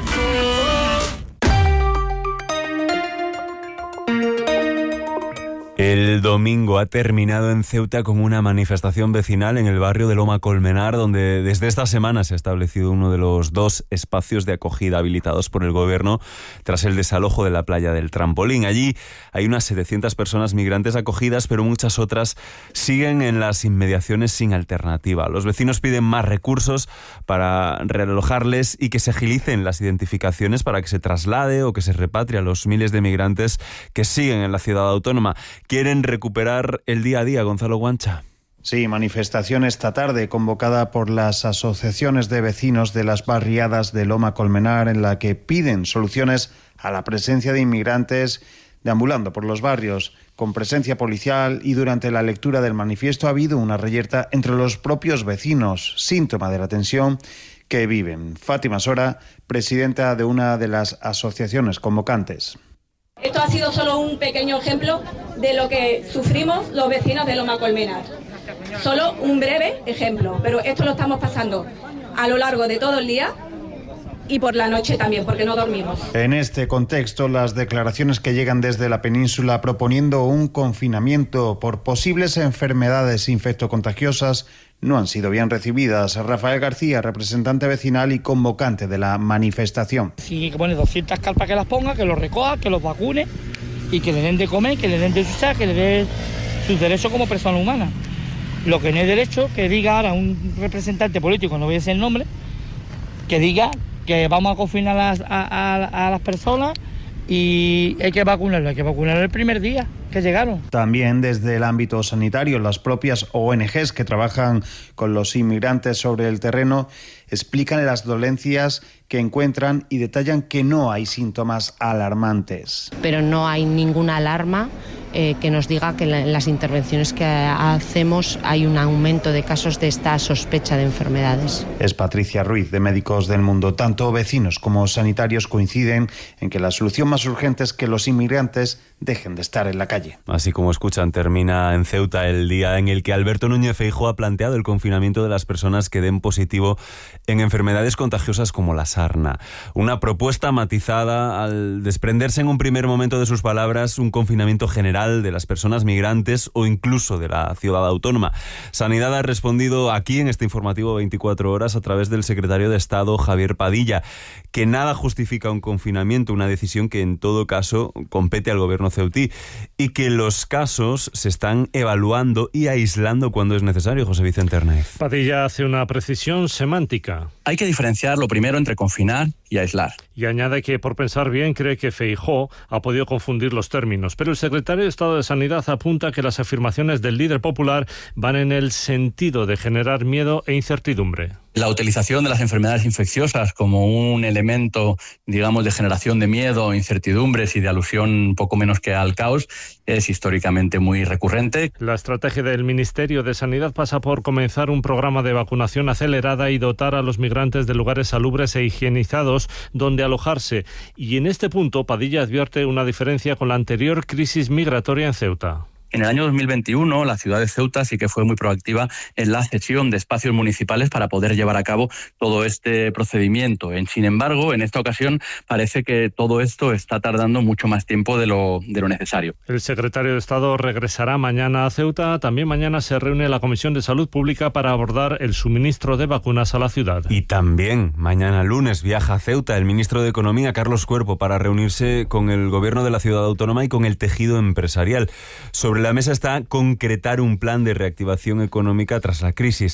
El domingo ha terminado en Ceuta con una manifestación vecinal en el barrio de Loma Colmenar, donde desde esta semana se ha establecido uno de los dos espacios de acogida habilitados por el gobierno tras el desalojo de la playa del Trampolín. Allí hay unas setecientas personas migrantes acogidas, pero muchas otras siguen en las inmediaciones sin alternativa. Los vecinos piden más recursos para realojarles y que se agilicen las identificaciones para que se traslade o que se repatrie a los miles de migrantes que siguen en la ciudad autónoma. Quieren recuperar el día a día, Gonzalo Guancha. Sí, manifestación esta tarde convocada por las asociaciones de vecinos de las barriadas de Loma Colmenar, en la que piden soluciones a la presencia de inmigrantes deambulando por los barrios con presencia policial, y durante la lectura del manifiesto ha habido una reyerta entre los propios vecinos, síntoma de la tensión que viven. Fátima Sora, presidenta de una de las asociaciones convocantes. Esto ha sido solo un pequeño ejemplo de lo que sufrimos los vecinos de Loma Colmenar. Solo un breve ejemplo, pero esto lo estamos pasando a lo largo de todo el día y por la noche también, porque no dormimos. En este contexto, las declaraciones que llegan desde la península proponiendo un confinamiento por posibles enfermedades infectocontagiosas no han sido bien recibidas. Rafael García, representante vecinal y convocante de la manifestación. Sí, que pone doscientas carpas que las ponga, que los recoja, que los vacune y que le den de comer, que le den de usar, que le den sus derechos como persona humana. Lo que no es derecho, que diga ahora un representante político, no voy a decir el nombre, que diga que vamos a confinar a las, a, a, a las personas y hay que vacunarlo, hay que vacunarlo el primer día que llegaron. También desde el ámbito sanitario, las propias O N Ges que trabajan con los inmigrantes sobre el terreno explican las dolencias que encuentran y detallan que no hay síntomas alarmantes. Pero no hay ninguna alarma eh, que nos diga que en las intervenciones que hacemos hay un aumento de casos de esta sospecha de enfermedades. Es Patricia Ruiz, de Médicos del Mundo. Tanto vecinos como sanitarios coinciden en que la solución más urgente es que los inmigrantes dejen de estar en la calle. Así como escuchan, termina en Ceuta el día en el que Alberto Núñez Feijóo ha planteado el confinamiento de las personas que den positivo en enfermedades contagiosas como la sarna. Una propuesta matizada al desprenderse en un primer momento de sus palabras un confinamiento general de las personas migrantes o incluso de la ciudad autónoma. Sanidad ha respondido aquí en este informativo veinticuatro horas a través del secretario de Estado Javier Padilla, que nada justifica un confinamiento, una decisión que en todo caso compete al gobierno ceutí y que los casos se están evaluando y aislando cuando es necesario. José Vicente Hernández. Padilla hace una precisión semántica. Hay que diferenciar lo primero entre confinar y aislar. Y añade que, por pensar bien, cree que Feijóo ha podido confundir los términos. Pero el secretario de Estado de Sanidad apunta que las afirmaciones del líder popular van en el sentido de generar miedo e incertidumbre. La utilización de las enfermedades infecciosas como un elemento, digamos, de generación de miedo, incertidumbres y de alusión poco menos que al caos es históricamente muy recurrente. La estrategia del Ministerio de Sanidad pasa por comenzar un programa de vacunación acelerada y dotar a los migrantes de lugares salubres e higienizados donde alojarse. Y en este punto, Padilla advierte una diferencia con la anterior crisis migratoria en Ceuta. En el año dos mil veintiuno, la ciudad de Ceuta sí que fue muy proactiva en la cesión de espacios municipales para poder llevar a cabo todo este procedimiento. Sin embargo, en esta ocasión parece que todo esto está tardando mucho más tiempo de lo, de lo necesario. El secretario de Estado regresará mañana a Ceuta. También mañana se reúne la Comisión de Salud Pública para abordar el suministro de vacunas a la ciudad. Y también mañana lunes viaja a Ceuta el ministro de Economía, Carlos Cuerpo, para reunirse con el gobierno de la ciudad autónoma y con el tejido empresarial. Sobre la mesa está concretar un plan de reactivación económica tras la crisis.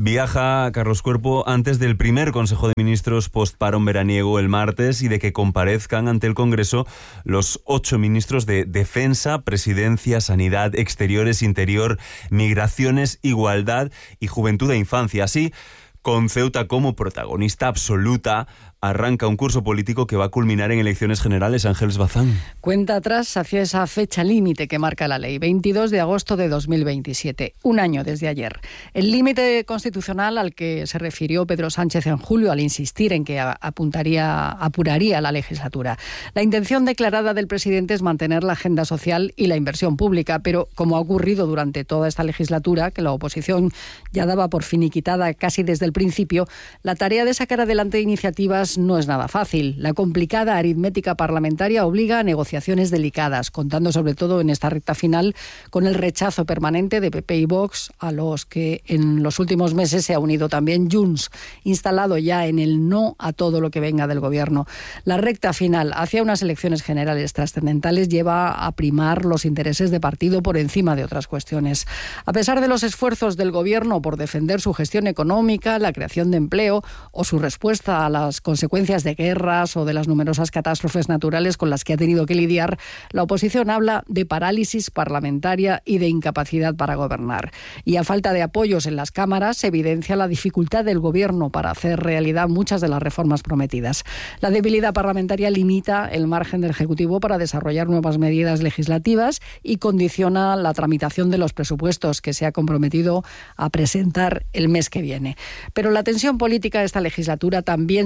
Viaja Carlos Cuerpo antes del primer Consejo de Ministros post-parón veraniego el martes y de que comparezcan ante el Congreso los ocho ministros de Defensa, Presidencia, Sanidad, Exteriores, Interior, Migraciones, Igualdad y Juventud e Infancia. Así, con Ceuta como protagonista absoluta, arranca un curso político que va a culminar en elecciones generales. Ángeles Bazán. Cuenta atrás hacia esa fecha límite que marca la ley, veintidós de agosto de dos mil veintisiete, un año desde ayer. El límite constitucional al que se refirió Pedro Sánchez en julio al insistir en que apuntaría, apuraría la legislatura. La intención declarada del presidente es mantener la agenda social y la inversión pública, pero como ha ocurrido durante toda esta legislatura, que la oposición ya daba por finiquitada casi desde el principio, la tarea de sacar adelante iniciativas no es nada fácil. La complicada aritmética parlamentaria obliga a negociaciones delicadas, contando sobre todo en esta recta final con el rechazo permanente de P P y Vox, a los que en los últimos meses se ha unido también Junts, instalado ya en el no a todo lo que venga del gobierno. La recta final hacia unas elecciones generales trascendentales lleva a primar los intereses de partido por encima de otras cuestiones. A pesar de los esfuerzos del gobierno por defender su gestión económica, la creación de empleo o su respuesta a las consecuencias de guerras o de las numerosas catástrofes naturales con las que ha tenido que lidiar, la oposición habla de parálisis parlamentaria y de incapacidad para gobernar. Y a falta de apoyos en las cámaras, se evidencia la dificultad del gobierno para hacer realidad muchas de las reformas prometidas. La debilidad parlamentaria limita el margen del Ejecutivo para desarrollar nuevas medidas legislativas y condiciona la tramitación de los presupuestos que se ha comprometido a presentar el mes que viene. Pero la tensión política de esta legislatura también se ha llevado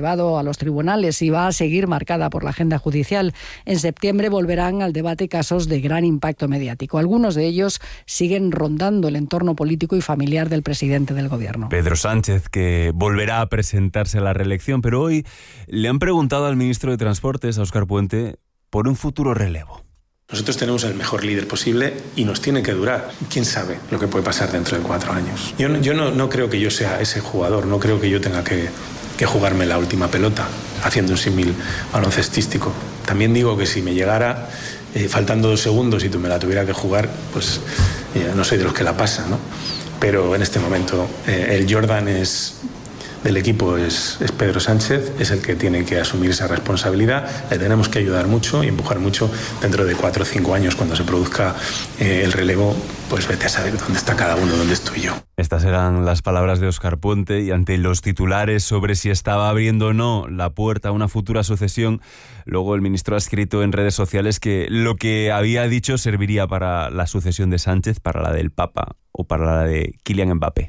llevado a los tribunales y va a seguir marcada por la agenda judicial. En septiembre volverán al debate casos de gran impacto mediático. Algunos de ellos siguen rondando el entorno político y familiar del presidente del Gobierno. Pedro Sánchez, que volverá a presentarse a la reelección, pero hoy le han preguntado al ministro de Transportes, a Óscar Puente, por un futuro relevo. Nosotros tenemos el mejor líder posible y nos tiene que durar. ¿Quién sabe lo que puede pasar dentro de cuatro años? Yo, no, yo no, no creo que yo sea ese jugador, no creo que yo tenga que, que jugarme la última pelota haciendo un símil baloncestístico. También digo que si me llegara eh, faltando dos segundos y tú me la tuviera que jugar, pues eh, no soy de los que la pasa, ¿no? Pero en este momento eh, el Jordan es... del equipo es, es Pedro Sánchez, es el que tiene que asumir esa responsabilidad. Le tenemos que ayudar mucho y empujar mucho. Dentro de cuatro o cinco años, cuando se produzca eh, el relevo, pues vete a saber dónde está cada uno, dónde estoy yo. Estas eran las palabras de Óscar Puente, y ante los titulares sobre si estaba abriendo o no la puerta a una futura sucesión, luego el ministro ha escrito en redes sociales que lo que había dicho serviría para la sucesión de Sánchez, para la del Papa o para la de Kylian Mbappé.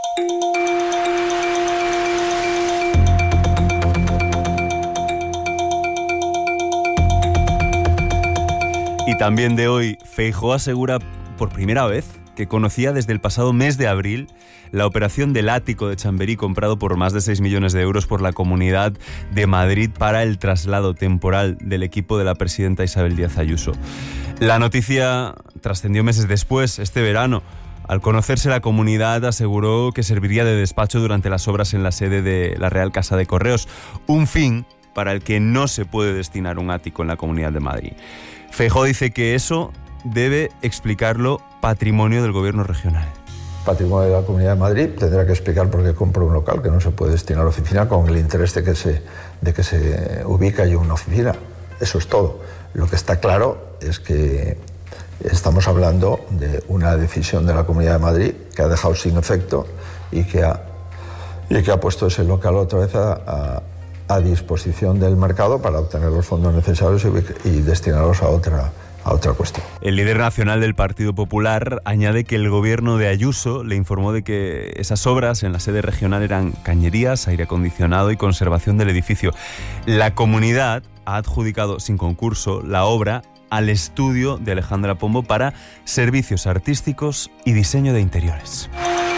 Y también de hoy, Feijóo asegura por primera vez que conocía desde el pasado mes de abril la operación del ático de Chamberí comprado por más de seis millones de euros por la Comunidad de Madrid para el traslado temporal del equipo de la presidenta Isabel Díaz Ayuso. La noticia trascendió meses después, este verano. Al conocerse, la comunidad aseguró que serviría de despacho durante las obras en la sede de la Real Casa de Correos, un fin para el que no se puede destinar un ático en la Comunidad de Madrid. Feijóo dice que eso debe explicarlo Patrimonio del Gobierno regional. Patrimonio de la Comunidad de Madrid tendrá que explicar por qué compra un local que no se puede destinar a la oficina con el interés de que se, de que se ubique allí una oficina. Eso es todo. Lo que está claro es que estamos hablando de una decisión de la Comunidad de Madrid que ha dejado sin efecto y que ha, y que ha puesto ese local otra vez a, a a disposición del mercado para obtener los fondos necesarios y, y destinarlos a otra, a otra cuestión. El líder nacional del Partido Popular añade que el gobierno de Ayuso le informó de que esas obras en la sede regional eran cañerías, aire acondicionado y conservación del edificio. La comunidad ha adjudicado sin concurso la obra al estudio de Alejandra Pombo para servicios artísticos y diseño de interiores.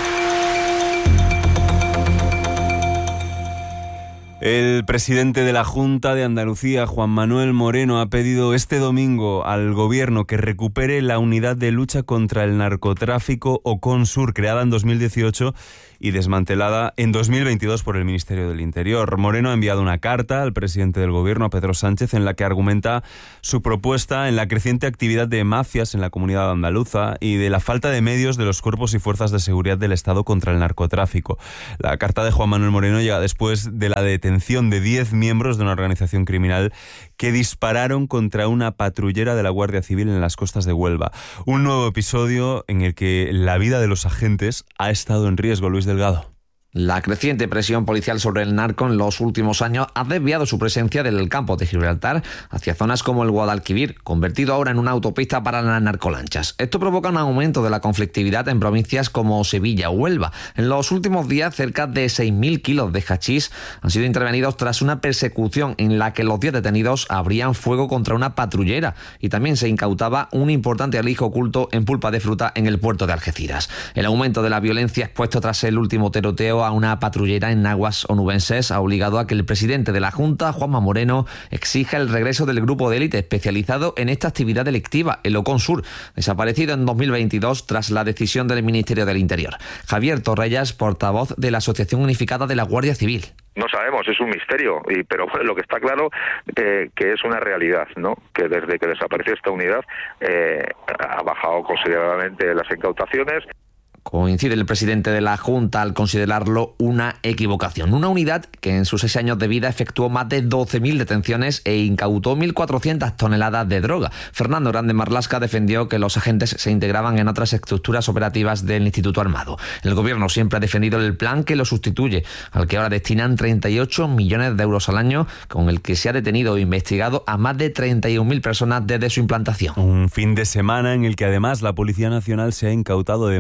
El presidente de la Junta de Andalucía, Juan Manuel Moreno, ha pedido este domingo al Gobierno que recupere la unidad de lucha contra el narcotráfico OCONSUR, creada en dos mil dieciocho y desmantelada en dos mil veintidós por el Ministerio del Interior. Moreno ha enviado una carta al presidente del Gobierno, a Pedro Sánchez, en la que argumenta su propuesta en la creciente actividad de mafias en la comunidad andaluza y de la falta de medios de los cuerpos y fuerzas de seguridad del Estado contra el narcotráfico. La carta de Juan Manuel Moreno llega después de la detención de diez miembros de una organización criminal que dispararon contra una patrullera de la Guardia Civil en las costas de Huelva. Un nuevo episodio en el que la vida de los agentes ha estado en riesgo. Luis Delgado. La creciente presión policial sobre el narco en los últimos años ha desviado su presencia del campo de Gibraltar hacia zonas como el Guadalquivir, convertido ahora en una autopista para las narcolanchas. Esto provoca un aumento de la conflictividad en provincias como Sevilla o Huelva. En los últimos días, cerca de seis mil kilos de hachís han sido intervenidos tras una persecución en la que los diez detenidos abrían fuego contra una patrullera y también se incautaba un importante alijo oculto en pulpa de fruta en el puerto de Algeciras. El aumento de la violencia expuesto tras el último tiroteo a una patrullera en aguas onubenses ha obligado a que el presidente de la Junta, Juanma Moreno, exija el regreso del grupo de élite especializado en esta actividad delictiva, el OCONSUR, desaparecido en dos mil veintidós tras la decisión del Ministerio del Interior. Javier Torrellas, portavoz de la Asociación Unificada de la Guardia Civil. No sabemos, es un misterio, y, pero bueno, lo que está claro eh, que es una realidad, ¿no? Que desde que desapareció esta unidad eh, ha bajado considerablemente las incautaciones. Coincide el presidente de la Junta al considerarlo una equivocación. Una unidad que en sus seis años de vida efectuó más de doce mil detenciones e incautó mil cuatrocientas toneladas de droga. Fernando Grande Marlasca defendió que los agentes se integraban en otras estructuras operativas del Instituto Armado. El gobierno siempre ha defendido el plan que lo sustituye, al que ahora destinan treinta y ocho millones de euros al año, con el que se ha detenido e investigado a más de treinta y un mil personas desde su implantación. Un fin de semana en el que además la Policía Nacional se ha incautado de más de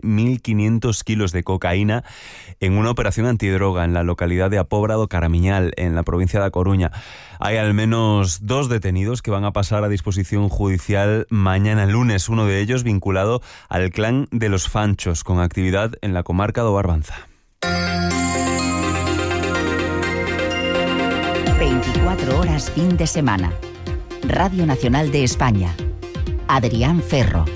mil quinientos kilos de cocaína en una operación antidroga en la localidad de Apóbra do Caramiñal, en la provincia de A Coruña. Hay al menos dos detenidos que van a pasar a disposición judicial mañana lunes, uno de ellos vinculado al clan de los Fanchos, con actividad en la comarca do Barbanza. veinticuatro horas fin de semana. Radio Nacional de España. Adrián Ferro.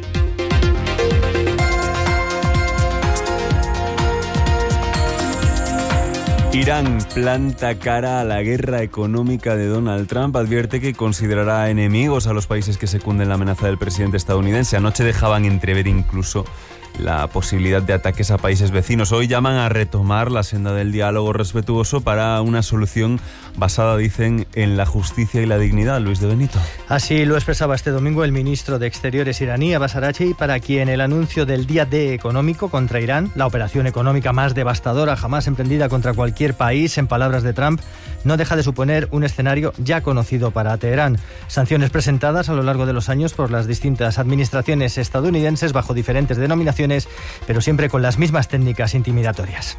Irán planta cara a la guerra económica de Donald Trump. Advierte que considerará enemigos a los países que secunden la amenaza del presidente estadounidense. Anoche dejaban entrever incluso la posibilidad de ataques a países vecinos. Hoy llaman a retomar la senda del diálogo respetuoso para una solución basada, dicen, en la justicia y la dignidad. Luis de Benito. Así lo expresaba este domingo el ministro de Exteriores iraní, Abbas Araghchi, para quien el anuncio del día D económico contra Irán, la operación económica más devastadora jamás emprendida contra cualquier país, en palabras de Trump, no deja de suponer un escenario ya conocido para Teherán. Sanciones presentadas a lo largo de los años por las distintas administraciones estadounidenses bajo diferentes denominaciones, pero siempre con las mismas técnicas intimidatorias.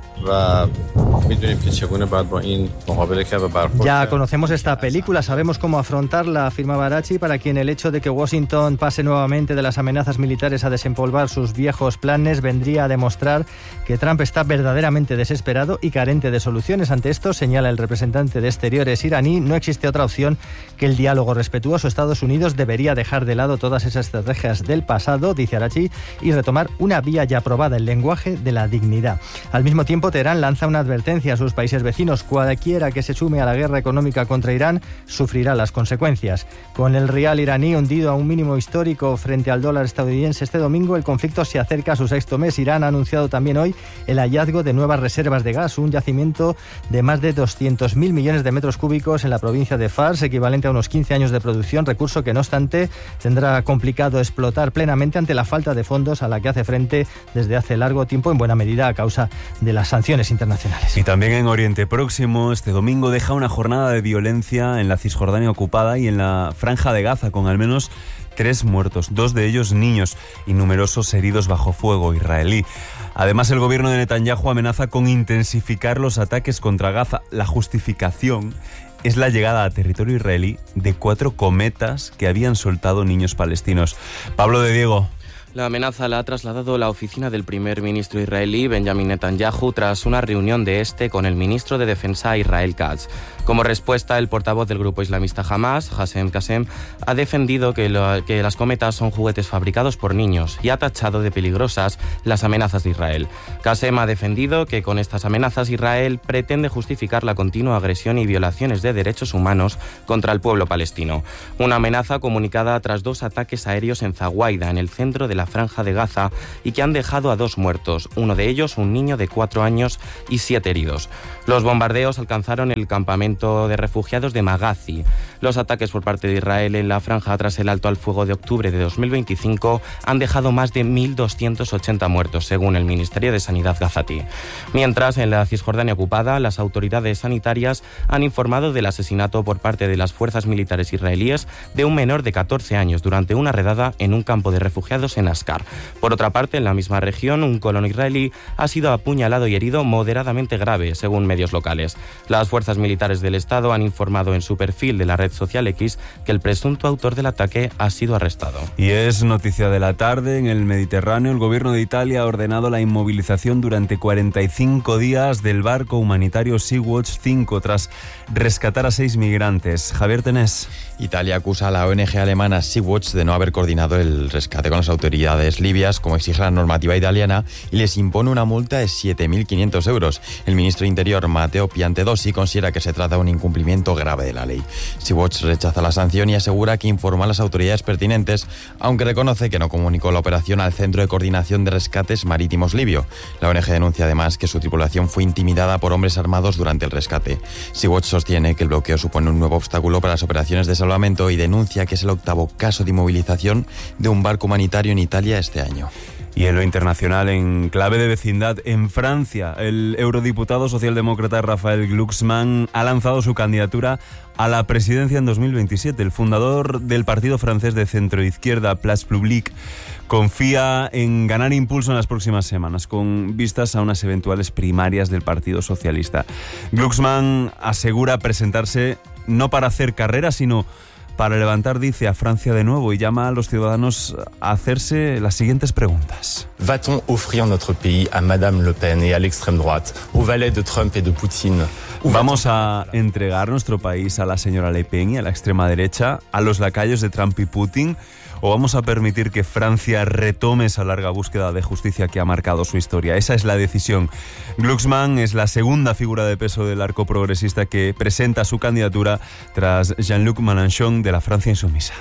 Ya conocemos esta película, sabemos cómo afrontarla, afirmaba Araghchi, para quien el hecho de que Washington pase nuevamente de las amenazas militares a desempolvar sus viejos planes vendría a demostrar que Trump está verdaderamente desesperado y carente de soluciones. Ante esto, señala el representante de Exteriores iraní, no existe otra opción que el diálogo respetuoso. Estados Unidos debería dejar de lado todas esas estrategias del pasado, dice Araghchi, y retomar una vía ya aprobada, el lenguaje de la dignidad. Al mismo tiempo, Teherán lanza una advertencia a sus países vecinos: cualquiera que se sume a la guerra económica contra Irán sufrirá las consecuencias. Con el rial iraní hundido a un mínimo histórico frente al dólar estadounidense este domingo, el conflicto se acerca a su sexto mes. Irán ha anunciado también hoy el hallazgo de nuevas reservas de gas, un yacimiento de más de doscientos mil millones de metros cúbicos en la provincia de Fars, equivalente a unos quince años de producción, recurso que no obstante tendrá complicado explotar plenamente ante la falta de fondos a la que hace frente desde hace largo tiempo, en buena medida a causa de las sanciones internacionales. Y también en Oriente Próximo, este domingo deja una jornada de violencia en la Cisjordania ocupada y en la Franja de Gaza, con al menos tres muertos, dos de ellos niños, y numerosos heridos bajo fuego israelí. Además, el gobierno de Netanyahu amenaza con intensificar los ataques contra Gaza. La justificación es la llegada a territorio israelí de cuatro cometas que habían soltado niños palestinos. Pablo de Diego. La amenaza la ha trasladado la oficina del primer ministro israelí, Benjamin Netanyahu, tras una reunión de este con el ministro de Defensa, Israel Katz. Como respuesta, el portavoz del grupo islamista Hamas, Hassem Qassem, ha defendido que, lo, que las cometas son juguetes fabricados por niños y ha tachado de peligrosas las amenazas de Israel. Qassem ha defendido que con estas amenazas Israel pretende justificar la continua agresión y violaciones de derechos humanos contra el pueblo palestino. Una amenaza comunicada tras dos ataques aéreos en Zawaida, en el centro de la Franja de Gaza, y que han dejado a dos muertos, uno de ellos un niño de cuatro años y siete heridos. Los bombardeos alcanzaron el campamento de refugiados de Magazi. Los ataques por parte de Israel en la franja tras el alto al fuego de octubre de dos mil veinticinco han dejado más de mil doscientos ochenta muertos, según el Ministerio de Sanidad gazatí. Mientras, en la Cisjordania ocupada, las autoridades sanitarias han informado del asesinato por parte de las fuerzas militares israelíes de un menor de catorce años durante una redada en un campo de refugiados en Ascar. Por otra parte, en la misma región, un colono israelí ha sido apuñalado y herido moderadamente grave, según medios locales. Las fuerzas militares del Estado han informado en su perfil de la red social X que el presunto autor del ataque ha sido arrestado. Y es noticia de la tarde: en el Mediterráneo, el gobierno de Italia ha ordenado la inmovilización durante cuarenta y cinco días del barco humanitario Sea-Watch cinco tras rescatar a seis migrantes. Javier Tenés. Italia acusa a la O N G alemana Sea-Watch de no haber coordinado el rescate con las autoridades libias, como exige la normativa italiana, y les impone una multa de siete mil quinientos euros. El ministro de Interior, Matteo Piantedosi, considera que se trata de un incumplimiento grave de la ley. Sea-Watch rechaza la sanción y asegura que informa a las autoridades pertinentes, aunque reconoce que no comunicó la operación al Centro de Coordinación de Rescates Marítimos libio. La O N G denuncia además que su tripulación fue intimidada por hombres armados durante el rescate. Sea-Watch sostiene que el bloqueo supone un nuevo obstáculo para las operaciones de salvamento y denuncia que es el octavo caso de inmovilización de un barco humanitario en Italia este año. Y en lo internacional, en clave de vecindad, en Francia, el eurodiputado socialdemócrata Raphaël Glucksmann ha lanzado su candidatura a la presidencia en dos mil veintisiete. El fundador del partido francés de centroizquierda Place Publique confía en ganar impulso en las próximas semanas, con vistas a unas eventuales primarias del Partido Socialista. Glucksmann asegura presentarse no para hacer carrera, sino para levantar, dice, a Francia de nuevo, y llama a los ciudadanos a hacerse las siguientes preguntas. ¿Va-t-on offrir notre pays a Madame Le Pen et à l'extrême droite, aux valets de Trump et de Poutine? ¿Vamos a entregar nuestro país a la señora Le Pen y a la extrema derecha, a los lacayos de Trump y Putin? ¿O vamos a permitir que Francia retome esa larga búsqueda de justicia que ha marcado su historia? Esa es la decisión. Glucksmann es la segunda figura de peso del arco progresista que presenta su candidatura tras Jean-Luc Mélenchon de la Francia insumisa.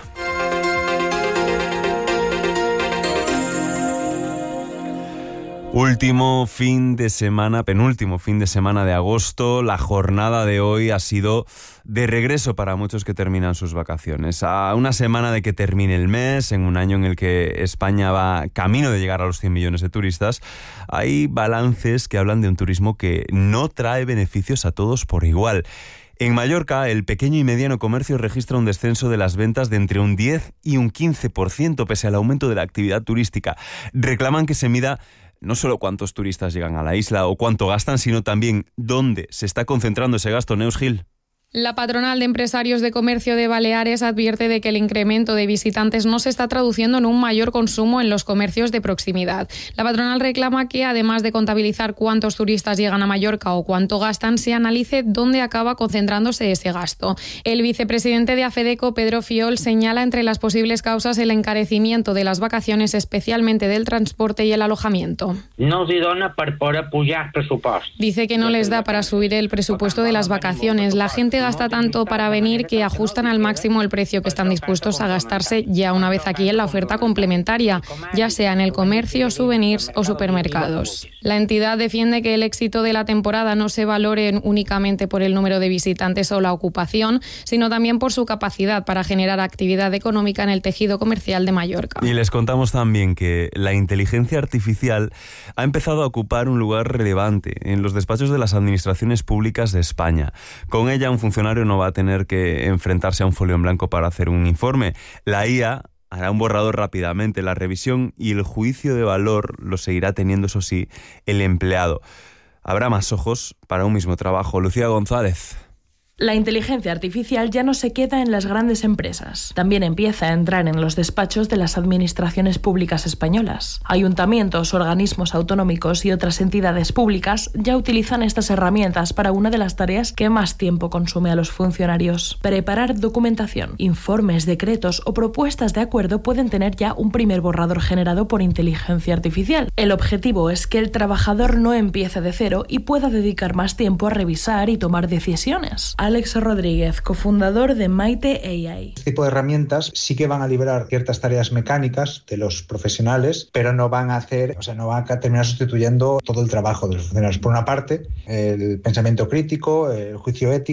Último fin de semana, penúltimo fin de semana de agosto. La jornada de hoy ha sido de regreso para muchos que terminan sus vacaciones. A una semana de que termine el mes, en un año en el que España va camino de llegar a los cien millones de turistas, hay balances que hablan de un turismo que no trae beneficios a todos por igual. En Mallorca, el pequeño y mediano comercio registra un descenso de las ventas de entre un diez y un quince por ciento pese al aumento de la actividad turística. Reclaman que se mida no solo cuántos turistas llegan a la isla o cuánto gastan, sino también dónde se está concentrando ese gasto. Neus Gil. La patronal de empresarios de comercio de Baleares advierte de que el incremento de visitantes no se está traduciendo en un mayor consumo en los comercios de proximidad. La patronal reclama que, además de contabilizar cuántos turistas llegan a Mallorca o cuánto gastan, se analice dónde acaba concentrándose ese gasto. El vicepresidente de AFEDECO, Pedro Fiol, señala entre las posibles causas el encarecimiento de las vacaciones, especialmente del transporte y el alojamiento. No els dona per poder pujar pressupost. Dice que no les da para subir el presupuesto de las vacaciones. La gente gasta tanto para venir que ajustan al máximo el precio que están dispuestos a gastarse ya una vez aquí en la oferta complementaria, ya sea en el comercio, souvenirs o supermercados. La entidad defiende que el éxito de la temporada no se valore únicamente por el número de visitantes o la ocupación, sino también por su capacidad para generar actividad económica en el tejido comercial de Mallorca. Y les contamos también que la inteligencia artificial ha empezado a ocupar un lugar relevante en los despachos de las administraciones públicas de España. Con ella, un funcionario no va a tener que enfrentarse a un folio en blanco para hacer un informe. La I A hará un borrador rápidamente. La revisión y el juicio de valor lo seguirá teniendo, eso sí, el empleado. Habrá más ojos para un mismo trabajo. Lucía González. La inteligencia artificial ya no se queda en las grandes empresas. También empieza a entrar en los despachos de las administraciones públicas españolas. Ayuntamientos, organismos autonómicos y otras entidades públicas ya utilizan estas herramientas para una de las tareas que más tiempo consume a los funcionarios. Preparar documentación, informes, decretos o propuestas de acuerdo pueden tener ya un primer borrador generado por inteligencia artificial. El objetivo es que el trabajador no empiece de cero y pueda dedicar más tiempo a revisar y tomar decisiones. Alex Rodríguez, cofundador de Maite A I. Este tipo de herramientas sí que van a liberar ciertas tareas mecánicas de los profesionales, pero no van a hacer, o sea, no van a terminar sustituyendo todo el trabajo de los funcionarios. Por una parte, el pensamiento crítico, el juicio ético,